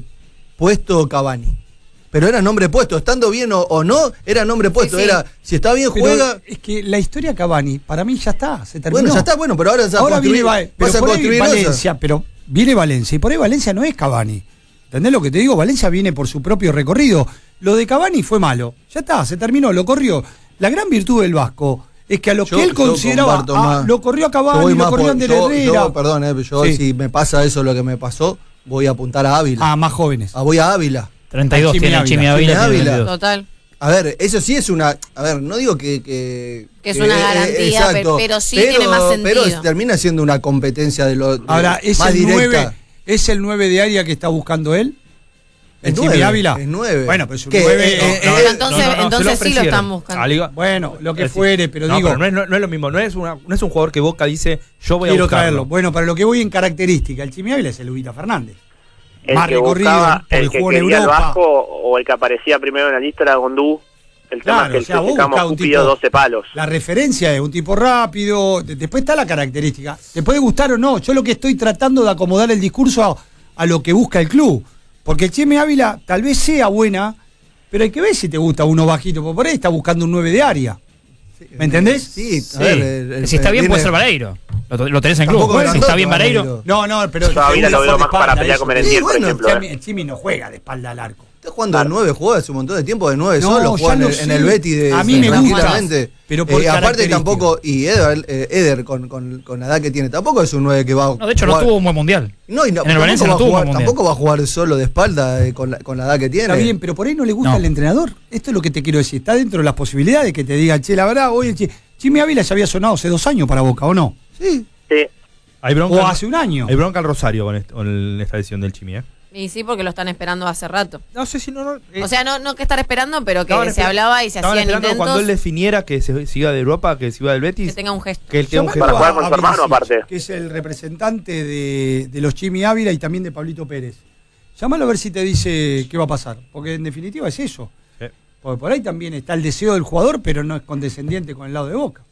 puesto Cavani? Pero era nombre puesto, estando bien o no, era nombre puesto.
Sí.
Era, si está bien,
Pero
juega.
es que la historia Cavani, para mí ya está, se terminó.
Bueno, ya está, bueno, pero ahora vas a construir,
pero
vas a
por ahí
construir
Valencia, pero viene Valencia, y por ahí Valencia no es Cavani. ¿Entendés lo que te digo? Valencia viene por su propio recorrido. Lo de Cavani fue malo. Ya está, se terminó, lo corrió. La gran virtud del Vasco es que a lo que él consideraba, lo corrió a Cavani, lo corrió a Ander Herrera.
Perdón, yo
Sí.
si me pasa eso lo que me pasó, voy a apuntar a Ávila.
Más jóvenes.
Voy a Ávila.
32 tiene el Chimi Ávila.
Total.
A ver, eso sí es una. A ver, no digo que
es una garantía,
exacto,
pero sí tiene más sentido.
Pero termina siendo una competencia de lo
Ahora, ¿es
más
el
directa.
9? ¿Es el 9 de área que está buscando él? ¿El Chimi
9,
Ávila?
es 9.
Bueno, pero es un
¿Qué?
9.
Entonces sí lo están buscando.
Bueno, lo que fuere, pero
no,
digo.
Pero no es lo mismo, no es un jugador que Boca dice, yo voy a
quiero
buscarlo.
traerlo. Bueno, para lo que voy en característica, el Chimi Ávila es el Ubita Fernández.
El
Más
que
recorrido,
buscaba,
porque
el que
jugó en
quería el
Europa.
Vasco o el que aparecía primero en la lista era Gondú. El tema
Claro,
es
o sea,
que
vos
el
buscás un
Cupido
tipo,
12 palos.
la referencia es un tipo rápido, después está la característica. Te puede gustar o no, yo lo que estoy tratando de acomodar el discurso a lo que busca el club. Porque el Chimi Ávila tal vez sea buena, pero hay que ver si te gusta uno bajito, porque por ahí está buscando un 9 de área. ¿Me entendés?
Sí,
Sí. Si está bien puede ser Vareiro. Lo tenés en club.
Tampoco
Si está bien Vareiro.
No, pero
Yo a Ávila lo veo más para pelear con Merentiel, por
bueno,
ejemplo.
El Chimi no juega de espalda al arco.
Está jugando de 9, jugó hace un montón de tiempo de 9
No,
solo,
ya
jugó
lo
en
sé.
el Betis de
A mí me gusta,
tranquilamente.
pero por
aparte
característica.
tampoco, y Eder con la edad que tiene, tampoco es un 9 que va a
No, de hecho no
jugar.
tuvo un buen mundial.
No, y
en el Valencia no tuvo un buen mundial.
tampoco va a jugar solo de espalda con la edad que tiene.
Está bien, pero por ahí no le gusta
No.
al entrenador. Esto es lo que te quiero decir. Está dentro de las posibilidades que te diga, che, la verdad, hoy el Chimi Ávila ya había sonado hace 2 años para Boca, ¿o no?
Sí.
Sí.
Hay bronca,
O hace un año.
Hay bronca al Rosario con esta decisión del Chimi,
Y sí, porque lo están esperando hace rato.
No sé si no.
O sea, no que estar esperando, pero que
Estaban
se hablaba y se
estaban
hacían
esperando
intentos
cuando él definiera que se iba de Europa, que se iba del Betis.
que tenga un gesto.
Que él tenga un
Llamalo
gesto.
Para jugar con su hermano,
Vilicic,
aparte.
que es el representante de los Chimi Ávila y también de Pablito Pérez. Llámalo a ver si te dice qué va a pasar. Porque en definitiva es eso.
Sí.
Porque por ahí también está el deseo del jugador, pero no es condescendiente con el lado de Boca.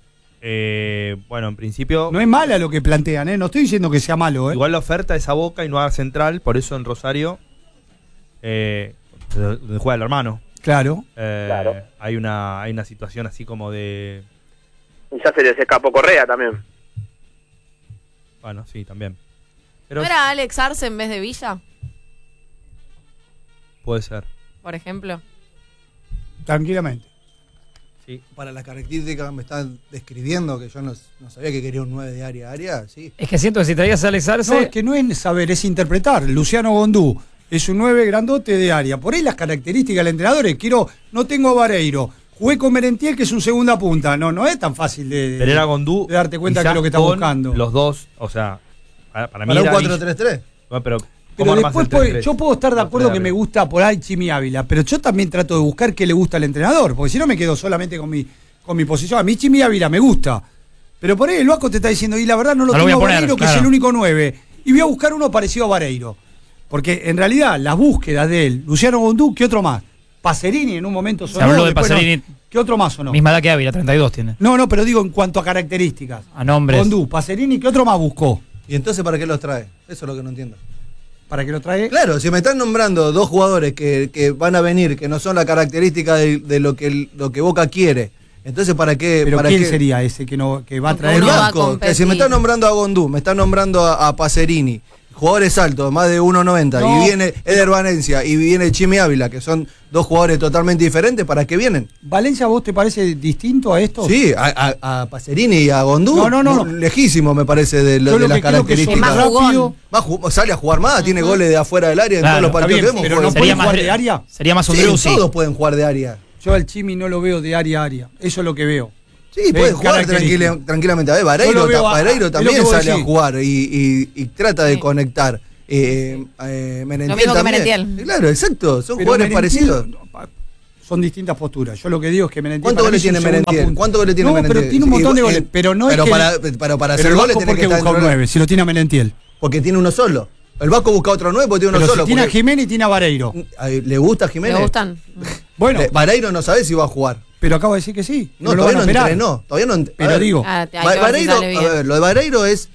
Bueno, en principio.
No es mala lo que plantean, ¿eh? No estoy diciendo que sea malo, ¿eh?
Igual la oferta es a Boca y no a Central, por eso en Rosario, donde juega el hermano.
Claro.
Claro.
Hay una situación así como de.
Quizás se les escapó Correa también.
Bueno, sí, también. Pero
¿No era Alex Arce en vez de Villa,
puede ser.
por ejemplo?
tranquilamente.
Sí. Para las características que me están describiendo, que yo no sabía que quería un 9 de área a área, sí.
Es que siento que si traías a Alex Arce...
No, es que no es saber, es interpretar. Luciano Gondú es un 9 grandote de área. Por ahí las características del entrenador es, no tengo a Vareiro. Jugué con Merentiel, que es un segunda punta. No es tan fácil de darte cuenta que es lo que está buscando.
Los dos, o sea, para mí
¿Para un
era
4-3-3?
No, pero
después yo puedo estar de acuerdo que me gusta por ahí Chimi Ávila, pero yo también trato de buscar qué le gusta al entrenador, porque si no me quedo solamente con mi posición. A mí Chimi Ávila me gusta, pero por ahí el Vasco te está diciendo, y la verdad no lo tengo a Vareiro, que es el único 9, y voy a buscar uno parecido a Vareiro. Porque en realidad las búsquedas de él, Luciano Gondú, ¿qué otro más? Pacerini en un momento sonó.
Se habló de Pacerini.
No, ¿qué otro más o no?
Misma edad que Ávila, 32 tiene.
No, pero digo en cuanto a características.
A nombres.
Gondú, Pacerini, ¿qué otro más buscó?
¿Y entonces para qué los trae? Eso es lo que no entiendo.
¿Para qué lo trae?
Claro, si me están nombrando dos jugadores que van a venir, que no son la característica de lo que Boca quiere, entonces ¿para qué?
¿Pero
para
quién
qué?
sería ese que va a traer?
El Vasco, que si me están nombrando a Gondú, me están nombrando a Pacerini, jugadores altos, más de 1.90, y viene Eder Valencia y viene Chimi Ávila, que son dos jugadores totalmente diferentes, ¿para qué vienen?
¿Valencia vos te parece distinto a estos?
Sí, a Pacerini y a Gondú,
no.
lejísimo me parece de las características.
más rápido.
Sale a jugar más, tiene goles de afuera del área en todos los partidos que vemos.
Pero no puede jugar de área.
Sería más un
Sí,
Druzzi.
todos pueden jugar de área.
Yo al Chimi no lo veo de área a área. Eso es lo que veo.
Sí, puede jugar tranquilamente. A ver, Vareiro también sale a jugar y trata de conectar. Merentiel
lo mismo que
también.
Merentiel.
Claro, exacto. Son
Pero
jugadores parecidos.
Son distintas posturas. Yo lo que digo es que Merentiel.
¿Cuántos goles tiene Merentiel? ¿Cuántos goles tiene Merentiel?
Pero tiene un montón de goles. Pero no es que.
Para hacer goles tiene que estar
buscar un 9 si lo tiene a Merentiel.
Porque tiene uno solo. El Vasco busca otro 9 porque tiene uno
pero
solo.
Si tiene a Jiménez y tiene a Vareiro.
¿Le gusta a Jiménez?
¿Le gustan?
Bueno.
Vareiro no sabe si va a jugar.
Pero acabo de decir que sí.
No, todavía no entrenó.
Pero digo.
Vareiro, a ver, lo de Vareiro es.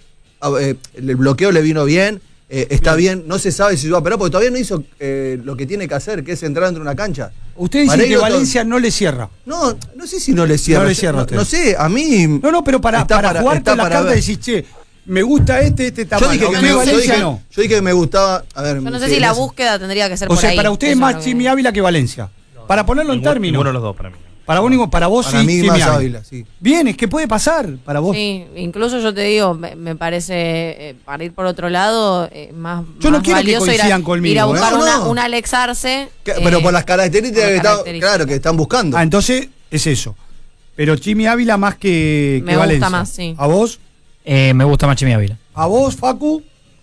El bloqueo le vino bien. Está bien, no se sabe si va a operar porque todavía no hizo lo que tiene que hacer, que es entrar dentro de una cancha.
Usted dice que Valencia no le cierra.
No sé si no le cierra.
No le cierra usted.
No sé, a mí.
No, pero para jugar con las cartas decís, che, me gusta este tamaño.
Yo dije que me gustaba. A ver,
yo no sé si la búsqueda tendría que ser por ahí.
O sea, para usted es más Chimi Ávila que Valencia. Para ponerlo en términos.
Ninguno de los dos para mí.
Para vos
para
sí,
mí
Chimi
más
Ávila.
Ávila, sí.
Bien, es que puede pasar para vos.
Sí, incluso yo te digo, me parece, para ir por otro lado, más
yo no quiero
valioso
que coincidan conmigo.
Ir a buscar
no.
un Alex Arce.
Pero por las características que están buscando.
Entonces es eso. Pero Chimi Ávila más que
me
Valencia.
gusta más, sí.
¿A vos?
Me gusta más Chimi Ávila.
¿A vos, Facu?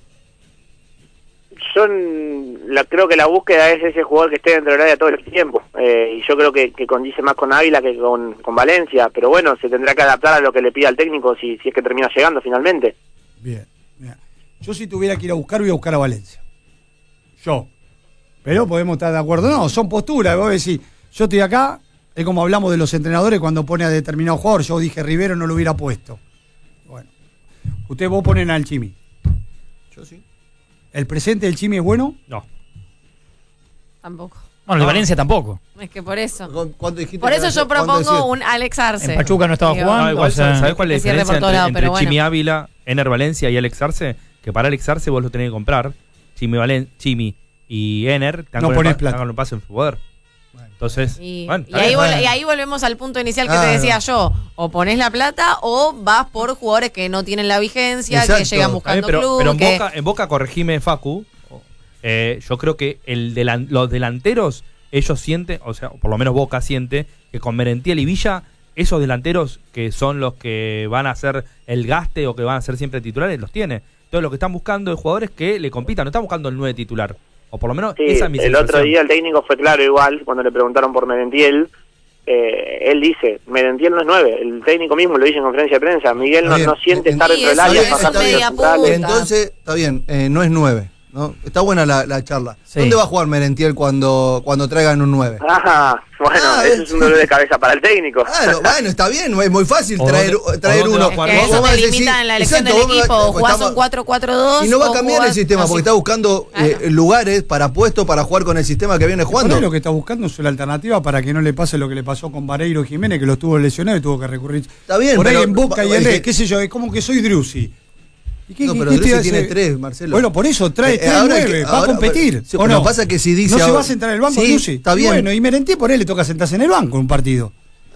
Creo que la búsqueda es ese jugador que esté dentro del área todo el tiempo. Y yo creo que condice más con Ávila que con Valencia. Pero bueno, se tendrá que adaptar a lo que le pida el técnico si es que termina llegando finalmente.
Bien. Yo si tuviera que ir a buscar, voy a buscar a Valencia. Yo. Pero podemos estar de acuerdo. No, son posturas. Vos decís, yo estoy acá, es como hablamos de los entrenadores cuando pone a determinado jugador. Yo dije, Rivero no lo hubiera puesto. Bueno. Vos ponen al Chimi.
Yo sí.
¿El presente del Chimi es bueno?
No.
Tampoco.
Bueno, el de Valencia tampoco.
Es que por eso.
¿Cuánto dijiste?
Por eso yo propongo un Alex Arce.
En Pachuca no estaba jugando.
No, igual, ¿sabés cuál es la diferencia entre
bueno.
Chimi Ávila, Ener Valencia y Alex Arce? Que para Alex Arce vos lo tenés que comprar. Chimi y Ener te
no pones plata.
Hagan un pase en su poder. Entonces,
y ahí volvemos al punto inicial que te decía yo. O pones la plata o vas por jugadores que no tienen la vigencia, exacto, que llegan buscando club.
Pero en Boca, corregime, Facu, yo creo que los delanteros, ellos sienten, o sea, por lo menos Boca siente, que con Merentiel y Villa, esos delanteros que son los que van a hacer el gaste o que van a ser siempre titulares, los tiene. Entonces lo que están buscando es jugadores que le compitan, no están buscando el 9 titular. O por lo menos
sí,
esa es mi sensación.
El otro día el técnico fue claro igual, cuando le preguntaron por Merentiel, él dice, Merentiel no es 9, el técnico mismo lo dice en conferencia de prensa, Miguel no siente estar dentro del área.
Entonces, está bien, no es 9. ¿no? Está buena la charla.
Sí.
¿Dónde va a jugar Merentiel cuando traigan un 9?
Bueno, eso es un dolor de cabeza para el técnico.
Bueno, está bien, es muy fácil traer uno.
Es que eso te limita en la elección del equipo, jugás un 4-4-2.
Y no va a cambiar el sistema, porque está buscando lugares para puestos para jugar con el sistema que viene jugando.
Lo que está buscando es una alternativa para que no le pase lo que le pasó con Vareiro Jiménez, que lo tuvo lesionado y tuvo que recurrir.
Está bien,
por ahí en Boca y en Red, qué sé yo, es como que soy Druzzi.
No, pero
qué
Drossi
te
tiene
hace?
3, Marcelo.
Bueno, por eso trae
Ahora
9, va a competir.
Sí,
¿o
pero
no?
lo que pasa es que si dice
no se
ahora-
va a sentar en el banco,
Sí,
Drossi.
está bien.
Bueno, y Merentiel por él le toca sentarse en el banco en un partido.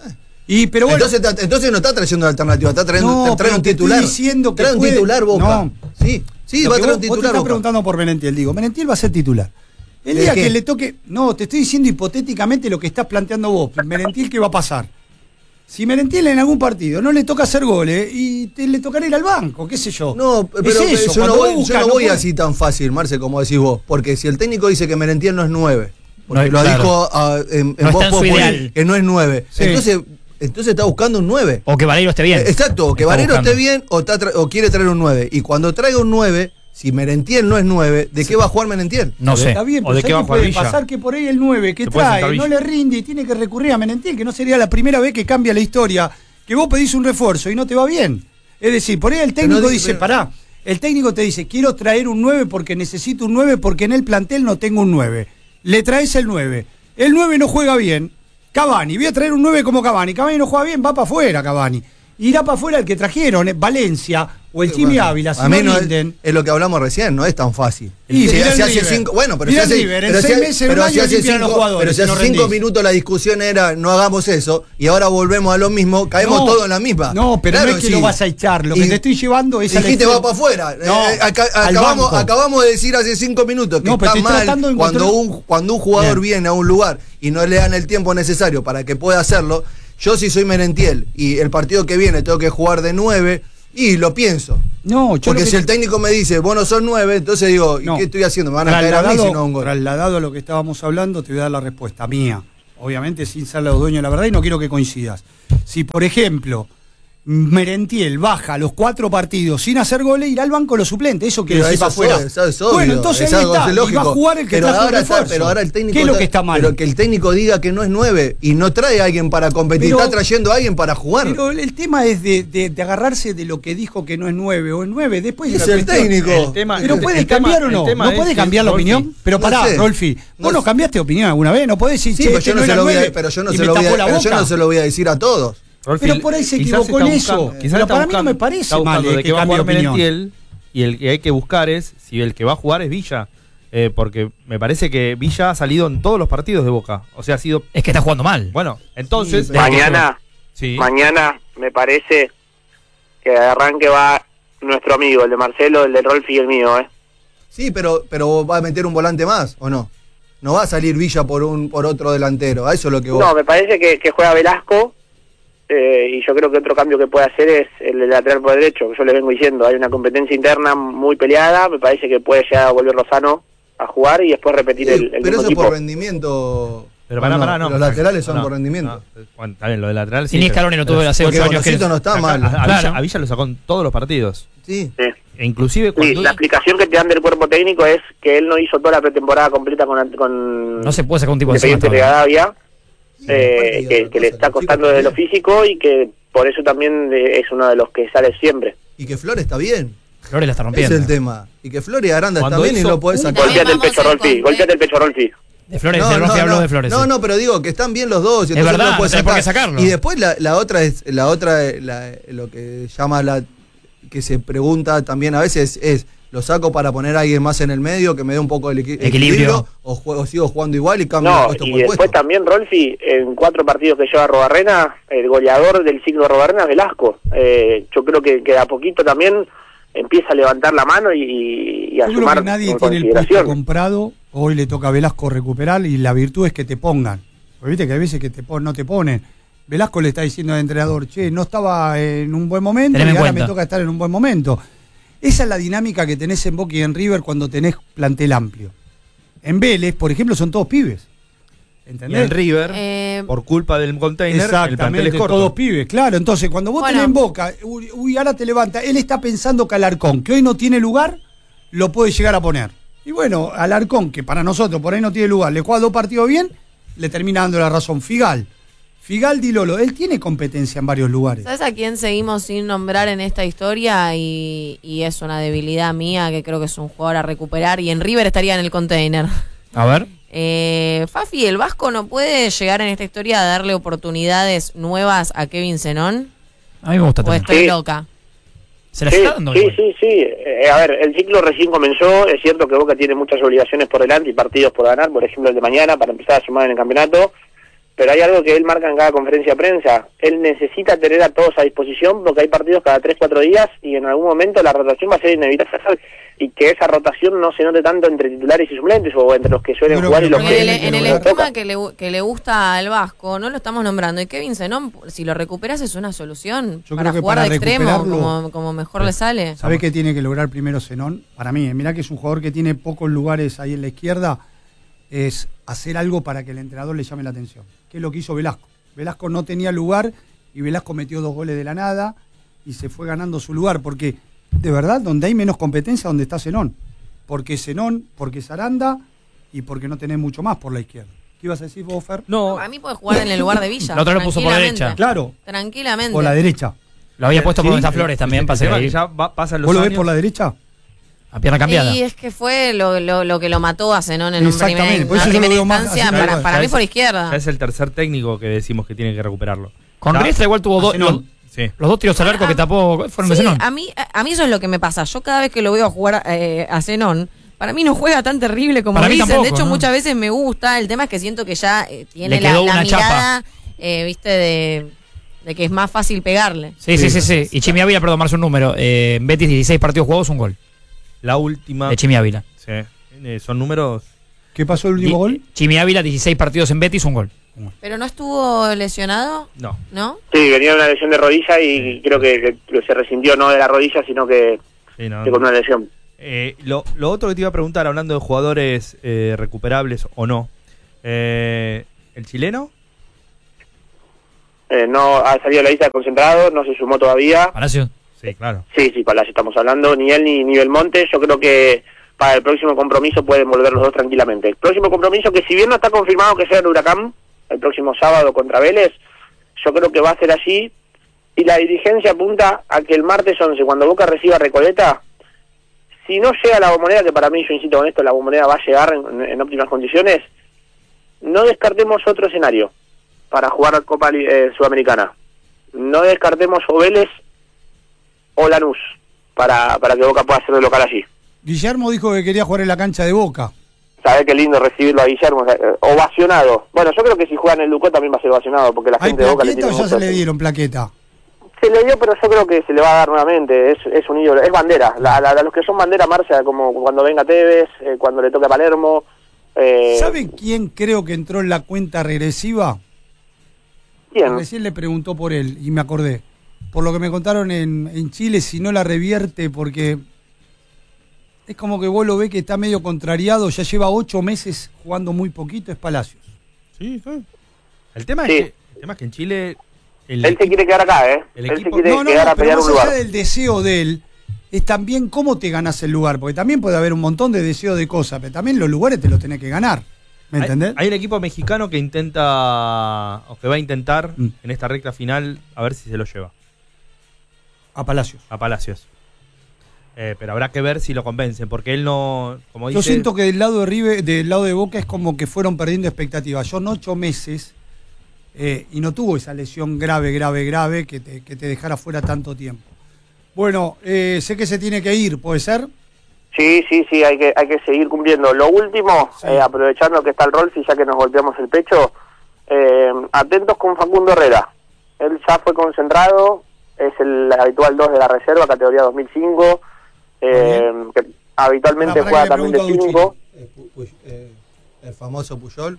Pero bueno,
Entonces no está trayendo la alternativa, está trayendo trae
pero
un
te estoy
titular.
diciendo que
trae un
puede-
titular Boca.
No.
Sí,
Lo
va a
que
traer un
vos te
titular
estás
Boca.
preguntando por Merentiel, digo, Merentiel va a ser titular. El
¿De
día
qué?
que le toque, no, te estoy diciendo hipotéticamente lo que estás planteando vos, Merentiel, ¿qué va a pasar? Si Merentiel en algún partido no le toca hacer goles y le tocará ir al banco, qué sé yo.
No, pero
Es eso,
yo no
cuando
voy,
busca,
yo no voy
puede-
así tan fácil, Marce, como decís vos. Porque si el técnico dice que Merentiel no es 9, porque
No,
lo
claro.
dijo en
No
Voz
está en su
Populi,
ideal.
que no es 9.
Sí.
Entonces está buscando un 9.
O que Vareiro esté bien.
Exacto, que
Está
Valero
buscando.
esté bien o quiere traer un 9. Y cuando traiga un 9, si Merentiel no es 9, ¿de qué va a jugar Merentiel?
No sé.
Está bien,
¿O
pero
de
¿sabés
qué va a
qué
jugar
puede
Villa?
pasar? Que por ahí el 9 que
Se puede sentar
trae no
Villa.
le rinde y tiene que recurrir a Merentiel, que no sería la primera vez que cambia la historia, que vos pedís un refuerzo y no te va bien. Es decir, por ahí el técnico
no
dice,
pero-
pará, el técnico te dice, quiero traer un 9 porque necesito un 9 porque en el plantel no tengo un 9. Le traes el 9. El 9 no juega bien. Cavani, voy a traer un 9 como Cavani. Cavani no juega bien, va para afuera Cavani. Irá para afuera el que trajeron, Valencia o el Chimi Ávila, si
a mí no
rinden.
es lo que hablamos recién, no es tan fácil.
Y
Si
mirá el
hace
River.
5, bueno, pero si
Mirá el
hace,
River, en
pero
6
si-
meses, un
pero
año
si hace
limpian a los
5
jugadores,
pero si
si
hace
no
5
rendís.
minutos la discusión era no hagamos eso y ahora volvemos a lo mismo, caemos
No,
todos en la misma.
No, pero
Claro,
no es que
sí.
lo vas a echar, lo
Y
que te estoy llevando es
dijiste va para afuera.
No, al banco.
Acabamos de decir hace 5 minutos que
No, pero
está
estoy tratando
mal
de encontrar-
cuando un jugador
Bien.
viene a un lugar y no le dan el tiempo necesario para que pueda hacerlo. Yo si soy Merentiel y el partido que viene tengo que jugar de 9 y lo pienso.
No, yo
Porque
lo que-
si el técnico me dice, vos no sos 9, entonces digo, ¿y
No.
qué estoy haciendo? Me van a caer a mí si no hago un gol.
Trasladado a lo que estábamos hablando, te voy a dar la respuesta mía. Obviamente sin ser los dueños de la verdad y no quiero que coincidas. Si, por ejemplo, Merentiel baja los 4 partidos sin hacer goles, irá al banco los suplentes. Eso quiere
Pero
decir para
eso
afuera.
es obvio,
Bueno, entonces
es
ahí
algo
está. Y
lógico.
va a jugar el que
pero
trajo el
ahora
refuerzo.
pero ahora el técnico
¿Qué es lo que está mal?
Pero que el técnico diga que no es 9 y no trae a alguien para competir,
Pero-
está trayendo a alguien para jugar.
Pero el tema es de agarrarse de lo que dijo que no es 9 o es 9. Después
Es
la
el
cuestión-
técnico.
El tema-
Pero
el-
puede
el tema-
cambiar o
el
no.
tema
No
es
puede
que,
cambiar la
Rolfi,
opinión. Pero
no
pará,
sé.
Rolfi, vos
No
no
sé.
cambiaste de opinión alguna vez. No podés decir,
Sí,
che,
pero
este
yo no
no
se
era
lo voy a,
9,
pero yo no
y
se
me
lo voy
tapó
a,
la
pero yo
boca.
no se lo voy a decir a todos.
Rolfi,
Pero por ahí se
quizás
equivocó
está
en eso.
buscando- quizás
Pero
está
para mí no
buscando-
me parece
está
mal,
buscando de
que
que va a
cambie
jugar
de opinión.
Merentiel y el que hay que buscar es si el que va a jugar es Villa. Porque me parece que Villa ha salido en todos los partidos de Boca. O sea, ha sido.
Es que está jugando mal.
Bueno, entonces.
Sí,
Mañana,
Sí.
mañana me parece que de arranque va nuestro amigo, el de Marcelo, el de Rolfi y el mío, ¿eh?
Sí, pero va a meter un volante más, ¿o no? No va a salir Villa por otro delantero, a eso es lo que vos.
No, me parece que juega Velasco y yo creo que otro cambio que puede hacer es el de lateral por derecho, que yo le vengo diciendo, hay una competencia interna muy peleada, me parece que puede ya volver Lozano a jugar y después repetir el
pero
mismo
eso es
equipo.
por rendimiento.
Pero pará, no.
Los laterales son
No,
por rendimiento.
no. Bueno, está bien, lo de lateral sí.
Sin Scaloni lo tuvo hace
Porque
8 años. que
Bonocito no está
Acá-
mal.
A,
Claro.
Villa, a Villa lo sacó en todos los partidos.
Sí.
Sí.
E inclusive
Sí,
cuando.
la explicación que te dan del cuerpo técnico es que él no hizo toda la pretemporada completa con
No se puede sacar un tipo de encima
Independiente
todavía.
Rivadavia, que le está costando desde lo físico y que por eso también es uno de los que sale siempre.
Y que Flores está bien.
Flores la está
Ese
rompiendo.
es el tema. Y que Flores y Aranda está
Cuando
bien y
hizo
lo podés
un
sacar.
También
Golpeate el
vamos
pecho,
en
Rolfi,
contra.
golpeate el pecho, Rolfi.
De Flores, de Rolfi habló de Flores.
No,
sí.
no, pero digo que están bien los dos. Y
Es
entonces
verdad,
lo podés
no tenés por qué
sacar.
sacarlo.
Y después la otra es lo que llama que se pregunta también a veces es ¿lo saco para poner a alguien más en el medio que me dé un poco de
Equilibrio.
o sigo jugando igual y cambio
No,
puesto
y
por
después
puesto?
también Rolfi, en 4 partidos que lleva Robarrena, el goleador del ciclo Robarrena es Velasco. Yo creo que de a poquito también empieza a levantar la mano y a
Yo creo
sumar
que nadie
con
tiene el puesto
consideración.
comprado. Hoy le toca a Velasco recuperar y la virtud es que te pongan. Porque viste que hay veces que no te ponen. Velasco le está diciendo al entrenador, che, no estaba en un buen momento
Teneme
y
en
ahora
cuenta.
me toca estar en un buen momento. Esa es la dinámica que tenés en Boca y en River cuando tenés plantel amplio. En Vélez, por ejemplo, son todos pibes.
Y
¿Entendés?
en River, por culpa del container, el plantel es
Exactamente,
corto.
todos pibes, claro. Entonces, cuando vos
Bueno.
tenés en Boca, uy, ahora te levanta, él está pensando que Alarcón, que hoy no tiene lugar, lo puede llegar a poner. Y bueno, Alarcón, que para nosotros por ahí no tiene lugar, le juega 2 partidos bien, le termina dando la razón. Figal Di Lolo, él tiene competencia en varios lugares.
¿Sabes a quién seguimos sin nombrar en esta historia? Y es una debilidad mía, que creo que es un jugador a recuperar. Y en River estaría en el container.
A ver.
Fafi, ¿el Vasco no puede llegar en esta historia a darle oportunidades nuevas a Kevin Zenón?
A mí me gusta
¿O
también.
estoy
Sí.
loca?
Se la está dando.
Sí. A ver, el ciclo recién comenzó. Es cierto que Boca tiene muchas obligaciones por delante y partidos por ganar, por ejemplo el de mañana, para empezar a sumar en el campeonato. Pero hay algo que él marca en cada conferencia de prensa. Él necesita tener a todos a disposición porque hay partidos cada 3-4 días y en algún momento la rotación va a ser inevitable y que esa rotación no se note tanto entre titulares y suplentes o entre los que suelen jugar y los que...
En el esquema que le gusta al Vasco, no lo estamos nombrando. Y Kevin Zenón, si lo recuperas es una solución para jugar de extremo, como mejor le sale.
¿Sabés qué tiene que lograr primero Zenón? Para mí, mirá que es un jugador que tiene pocos lugares ahí en la izquierda, es hacer algo para que el entrenador le llame la atención. ¿Qué es lo que hizo Velasco? Velasco no tenía lugar y Velasco metió 2 goles de la nada y se fue ganando su lugar, porque de verdad donde hay menos competencia, donde está Zenón. Porque Zenón, porque Saranda y porque no tenés mucho más por la izquierda. ¿Qué ibas a decir vos, Fer?
No, a mí puede jugar en el lugar de Villa.
La otra lo puso por la derecha.
Claro.
Tranquilamente.
Por la derecha.
Lo había puesto por donde está Flores también, para seguir.
Pasan los
¿Vos lo ves
años.
por la derecha?
A pierna cambiada.
Y es que fue lo que lo mató a Zenón en
Exactamente, por
una
eso yo lo
primera
veo más
instancia.
así,
Para mí
es-
por izquierda.
Ya es el tercer técnico que decimos que tiene que recuperarlo.
Con
Ya-
Riestra igual tuvo
Sí.
los 2 tiros al arco que tapó fueron de
Sí,
Zenón.
a mí eso es lo que me pasa. Yo cada vez que lo veo jugar a Zenón, para mí no juega tan terrible como
Para mí
dicen.
tampoco,
de hecho,
¿no?
muchas veces me gusta. El tema es que siento que ya tiene
Le quedó
la
una
mirada, viste, de que es más fácil pegarle.
Sí. Y Chimi Ávila, perdón, marzo un número. En Betis, 16 partidos jugados, un gol.
La última.
De Chimi Ávila.
Sí. Son números.
¿Qué pasó el último gol?
Chimi Ávila, 16 partidos en Betis, un gol.
¿Pero no estuvo lesionado?
No.
¿No?
Sí, venía de una lesión de rodilla y creo que se resintió no de la rodilla, sino que con una lesión.
Lo otro que te iba a preguntar, hablando de jugadores recuperables o no. ¿El chileno?
No ha salido la lista de concentrados, no se sumó todavía.
Palacio.
Sí, claro.
Sí, Palacio estamos hablando. Ni él ni Belmonte. Yo creo que para el próximo compromiso pueden volver los dos tranquilamente. El próximo compromiso, que si bien no está confirmado que sea en Huracán, el próximo sábado contra Vélez, yo creo que va a ser así. Y la dirigencia apunta a que el martes 11, cuando Boca reciba a Recoleta, si no llega la Bombonera, que para mí, yo insisto con esto, la Bombonera va a llegar en óptimas condiciones, no descartemos otro escenario para jugar Copa Sudamericana. No descartemos o Vélez o Lanús para que Boca pueda hacer de local allí.
Guillermo dijo que quería jugar en la cancha de Boca.
Sabés qué lindo recibirlo a Guillermo, ovacionado. Bueno, yo creo que si juega en el Ducó también va a ser ovacionado, porque la
¿Hay
gente de Boca le
plaqueta
tiene
o ya se
mucho-
le dieron plaqueta?
Se le dio, pero yo creo que se le va a dar nuevamente. Es un ídolo, es bandera. Los que son bandera marcha, como cuando venga Tevez, cuando le toque a Palermo.
¿Saben quién creo que entró en la cuenta regresiva?
¿Quién?
Recién le preguntó por él y me acordé. Por lo que me contaron en Chile, si no la revierte, porque es como que vos lo ves que está medio contrariado, ya lleva 8 meses jugando muy poquito, es Palacios.
Sí. El tema,
Sí.
es que en Chile...
Él se quiere quedar acá, ¿eh?
El
Él se
equipo-
quiere quedar a
pero
pelear
más
un lugar.
allá del deseo de él, es también cómo te ganas el lugar, porque también puede haber un montón de deseos de cosas, pero también los lugares te los tenés que ganar. ¿Me entendés?
Hay un equipo mexicano que intenta, o que va a intentar en esta recta final, a ver si se lo lleva.
A Palacios.
A Palacios. Pero habrá que ver si lo convencen, porque él no, como dice...
Yo siento que del lado de River, del lado de Boca es como que fueron perdiendo expectativas. Son 8 meses y no tuvo esa lesión grave que te dejara fuera tanto tiempo. Bueno, sé que se tiene que ir, ¿puede ser?
Sí, hay que seguir cumpliendo. Lo último, aprovechando que está el Rolfi, ya que nos golpeamos el pecho, atentos con Facundo Herrera. Él ya fue concentrado, es el habitual 2 de la reserva, categoría 2005, que habitualmente
Pará,
juega
que le
también de
pregunto a
5.
El famoso Puyol.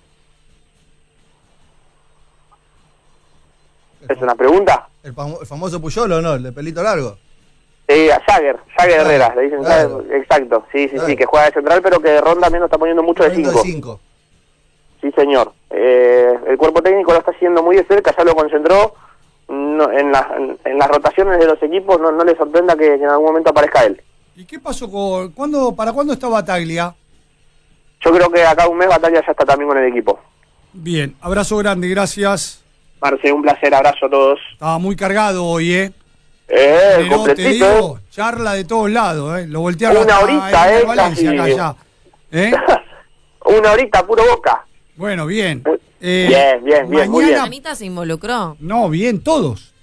¿Es una pregunta?
¿El famoso Puyol o no? El de pelito largo.
A Jagger Herrera, le dicen
claro.
Jagger, exacto, sí,
Claro.
que juega de central, pero que de Ron también lo está poniendo mucho de 5.
5.
Sí, señor. El cuerpo técnico lo está haciendo muy de cerca, ya lo concentró. No, en las rotaciones de los equipos no le sorprenda que en algún momento aparezca él.
¿Y qué pasó para cuándo está Bataglia?
Yo creo que acá un mes Batalla ya está también con el equipo.
Bien, abrazo grande, gracias.
Marce, un placer, abrazo a todos.
Estaba muy cargado hoy, Pero te
completito,
digo, charla de todos lados, Lo voltearon
Una
hasta
horita,
en Valencia,
casi.
acá ya.
Una horita, puro Boca.
Bueno, bien.
Bien, muy bien.
Anita se involucró.
No, bien, todos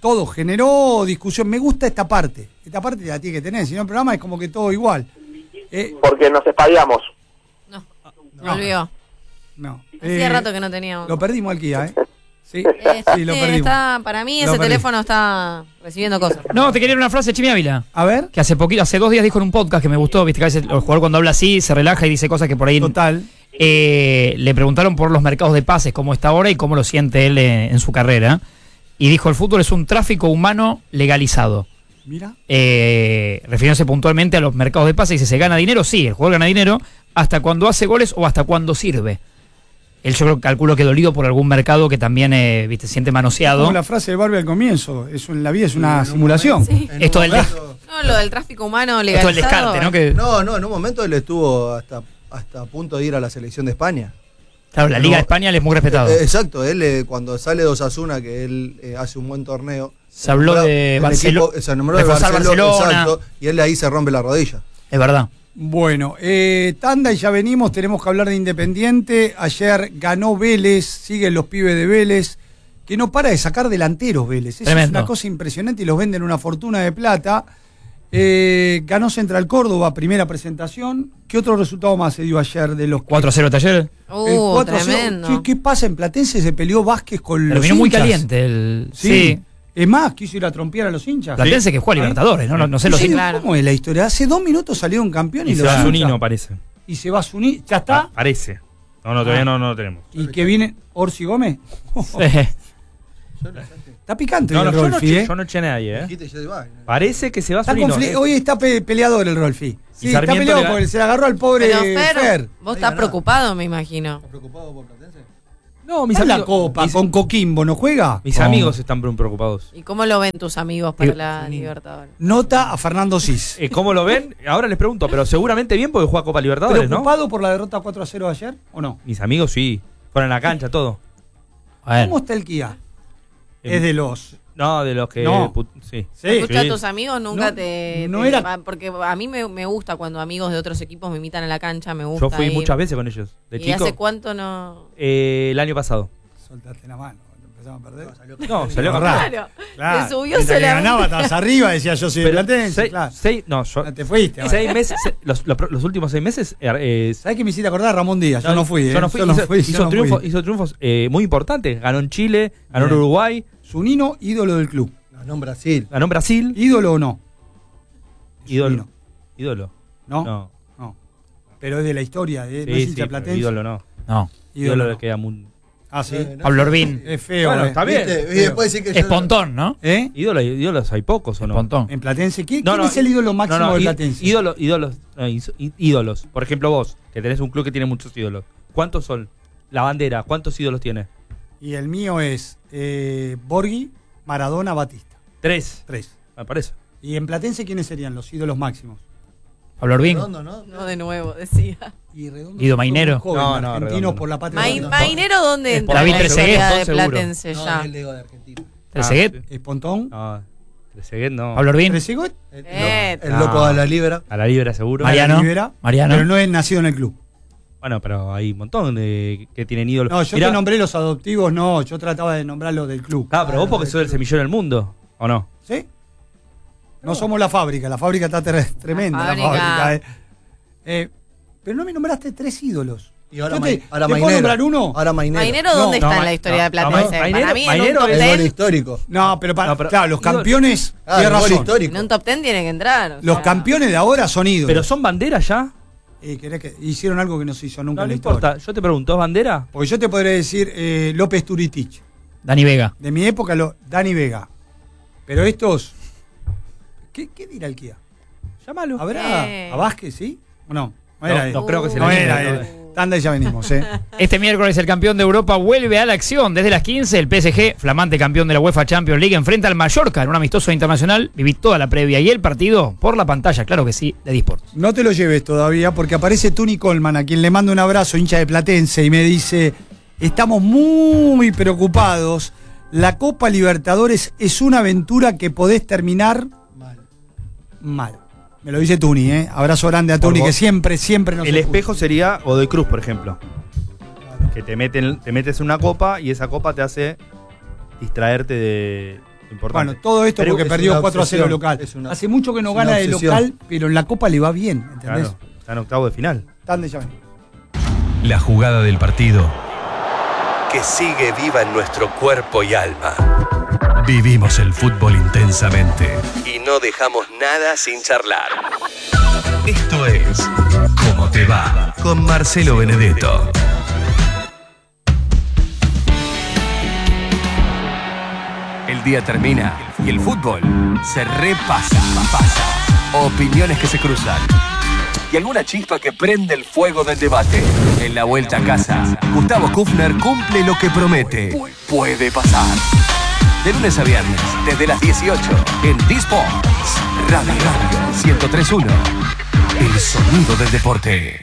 todo generó discusión. Me gusta esta parte la tiene que tener, si no el programa es como que todo igual.
Porque nos espadeamos.
No, volvió.
No.
Hacía rato que no teníamos.
Lo perdimos al Kia, Sí, sí, lo perdimos.
Para mí ese teléfono está recibiendo cosas.
No, te quería leer una frase de Chimi Ávila.
A ver.
Que hace 2 días dijo en un podcast que me gustó, viste que a veces el jugador cuando habla así se relaja y dice cosas que por ahí...
Total.
Le preguntaron por los mercados de pases, cómo está ahora y cómo lo siente él en su carrera. Y dijo, el fútbol es un tráfico humano legalizado.
Mira.
Refiriéndose puntualmente a los mercados de pases, dice, ¿se gana dinero? Sí, el jugador gana dinero hasta cuando hace goles o hasta cuando sirve. Él yo calculo que dolido por algún mercado que también viste, siente manoseado.
Como la frase de Barbie al comienzo, la vida es una simulación.
Sí.
Esto del
no, lo del tráfico humano legalizado.
Esto del descarte, ¿no? Que...
No, en un momento él estuvo hasta a punto de ir a la selección de España.
Claro, la Liga de España él es muy respetado.
Exacto, él cuando sale de Osasuna, que él hace un buen torneo.
Se habló de Barcelona.
Se nombró de Barcelona, exacto, y él ahí se rompe la rodilla.
Es verdad.
Bueno, tanda y ya venimos, tenemos que hablar de Independiente. Ayer ganó Vélez, siguen los pibes de Vélez, que no para de sacar delanteros Vélez. Eso es una cosa impresionante y los venden una fortuna de plata. Ganó Central Córdoba, primera presentación. ¿Qué otro resultado más se dio ayer de los
4-0 Talleres?
Tremendo.
¿Qué pasa en Platense? Se peleó Vázquez con los
hinchas. Muy caliente
sí. Es más, quiso ir a trompear a los hinchas.
Platense que juega a Libertadores, no sé los hinchas.
Claro.
¿Cómo es la historia? Hace 2 minutos salió un campeón y
se va a Zunino, parece.
Y se va a Zunino. ¿Ya está?
Parece. No, todavía no lo tenemos.
¿Y que viene Orsi Gómez? Está picante el Rolfi,
yo no eché a nadie, Parece que se va a Zunino.
Hoy está peleador el Rolfi. Sí, está
Sarmiento
peleado porque se le agarró al pobre Fer.
Vos estás preocupado, me imagino.
¿Estás preocupado por Platense?
No, mis
amigos.
La
Copa con Coquimbo, ¿no juega?
Mis amigos están preocupados.
¿Y cómo lo ven tus amigos para la Libertadores?
Nota a Fernando Cis.
¿Cómo lo ven? Ahora les pregunto, pero seguramente bien porque juega Copa Libertadores, ¿no?
¿Preocupado por la derrota 4-0 ayer o no?
Mis amigos sí. Fueron a la cancha, todo.
¿Cómo está el Kia? Es de los...
No, de los que...
No.
Sí.
¿Escuchás a tus amigos? Nunca
no era...
Porque a mí me gusta cuando amigos de otros equipos me invitan a la cancha, me gusta.
Yo fui
ir.
muchas veces con ellos. De
¿Y
chico.
hace cuánto no...?
El año pasado.
Soltaste la mano. Empezamos a perder.
No, salió
claro.
Claro.
Se subió
se
la
ganaba, estabas arriba, decía yo soy de Platense. Claro.
Yo,
te fuiste.
6 meses, los últimos 6 meses.
¿Sabés que me hiciste acordar a Ramón Díaz? Yo no fui.
Yo no fui. Hizo triunfos muy importantes. Ganó en Chile, ganó en Uruguay.
Zunino, ídolo del club.
Ganó en Brasil.
¿Ídolo o no?
Ídolo.
¿No? No. Pero es de la historia, no es hincha platense.
Ídolo no.
No.
Ídolo le queda muy...
Ah, sí.
Pablo Orbín.
Es feo.
Bueno, está bien.
Y después decir que
es Pontón, ¿no?
Ídolos hay pocos, ¿o no?
Pontón.
¿En Platense? ¿Quién es el ídolo máximo de Platense?
Ídolos. Por ejemplo, vos, que tenés un club que tiene muchos ídolos. ¿Cuántos son? La bandera, ¿cuántos ídolos tiene?
Y el mío es Borghi, Maradona, Batista.
3.
Me
parece.
¿Y en Platense quiénes serían los ídolos máximos?
Pablo Orbín.
No, de nuevo, decía.
Y Redondo.
Guido Mainero.
No, argentino por la patria.
Mainero, ¿dónde entra?
David
Trezeguet
de
Platense ya.
¿Trezeguet?
¿Es Pontón?
No, Trezeguet no.
Pablo Orbín.
¿Trezeguet?
El loco de la Libra.
A la Libra seguro.
Mariano.
Pero no es nacido en el club.
Bueno, pero hay un montón de que tienen ídolos.
No, yo te nombré los adoptivos, no. Yo trataba de nombrar los del club.
Pero vos porque sos el semillero del mundo, ¿o no?
¿Sí? No somos la fábrica está tremenda. La fábrica. Pero no me nombraste 3 ídolos.
Y ahora
¿te
Mainero.
puedo nombrar uno?
Ahora Mainero.
¿Mainero dónde está en la historia de Platense? Para mí en un top
es
10.
gol histórico.
No, pero claro, los campeones.
Tienes razón. Histórico.
En un top 10 tiene que entrar.
Los campeones de ahora son ídolos.
¿Pero son banderas ya?
¿Querés que hicieron algo que no se hizo nunca en la
importa.
historia?
Yo te pregunto, ¿es bandera?
Porque yo te podría decir López Turitich.
Dani Vega.
De mi época, Dani Vega. Pero estos. ¿Qué dirá el Kia?
Llámalo.
¿Habrá a Vázquez, sí? ¿O no?
No creo que se
no
le
era él. Tanda y ya venimos,
Este miércoles el campeón de Europa vuelve a la acción. Desde las 15 el PSG, flamante campeón de la UEFA Champions League, enfrenta al Mallorca en un amistoso internacional. Viví toda la previa y el partido por la pantalla, claro que sí, de Disports.
No te lo lleves todavía porque aparece Tuni Coleman, a quien le mando un abrazo, hincha de Platense, y me dice, estamos muy preocupados. La Copa Libertadores es una aventura que podés terminar mal. Me lo dice Tuni, Abrazo grande a Tuni, que siempre nos
El espejo sería Godoy Cruz, por ejemplo. Que te metes en una copa y esa copa te hace distraerte Importante.
Bueno, todo esto
Pero
porque
es
perdió
una
4-0
obsesión,
local. Hace mucho que no
es una
gana de
obsesión.
local, pero en la Copa le va bien, ¿entendés?
Claro, está en octavo de final.
Tan de llave.
La jugada del partido que sigue viva en nuestro cuerpo y alma. Vivimos el fútbol intensamente y no dejamos nada sin charlar. Esto es ¿Cómo te va? Con Marcelo Benedetto. El día termina y el fútbol se repasa. Opiniones que se cruzan y alguna chispa que prende el fuego del debate. En la vuelta a casa, Gustavo Kufner cumple lo que promete. Puede pasar. De lunes a viernes, desde las 18, en D-Sports. Radio 103.1. El sonido del deporte.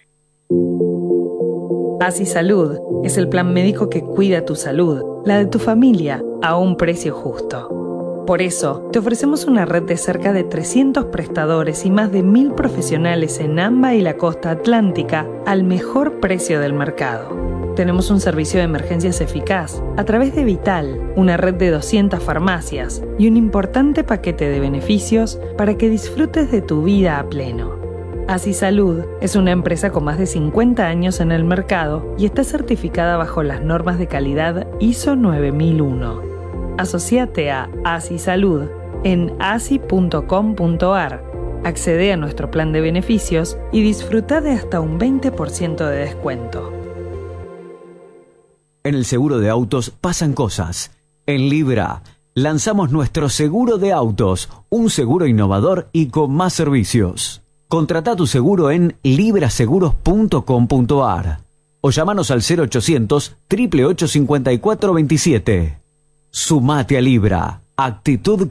Así Salud es el plan médico que cuida tu salud, la de tu familia, a un precio justo. Por eso, te ofrecemos una red de cerca de 300 prestadores y más de 1.000 profesionales en AMBA y la costa atlántica al mejor precio del mercado. Tenemos un servicio de emergencias eficaz a través de Vital, una red de 200 farmacias y un importante paquete de beneficios para que disfrutes de tu vida a pleno. Así Salud es una empresa con más de 50 años en el mercado y está certificada bajo las normas de calidad ISO 9001. Asociate a Así Salud en asi.com.ar. Accede a nuestro plan de beneficios y disfruta de hasta un 20% de descuento.
En el seguro de autos pasan cosas. En Libra lanzamos nuestro seguro de autos, un seguro innovador y con más servicios. Contrata tu seguro en libraseguros.com.ar o llámanos al 0800 888 5427. Sumate a Libra. Actitud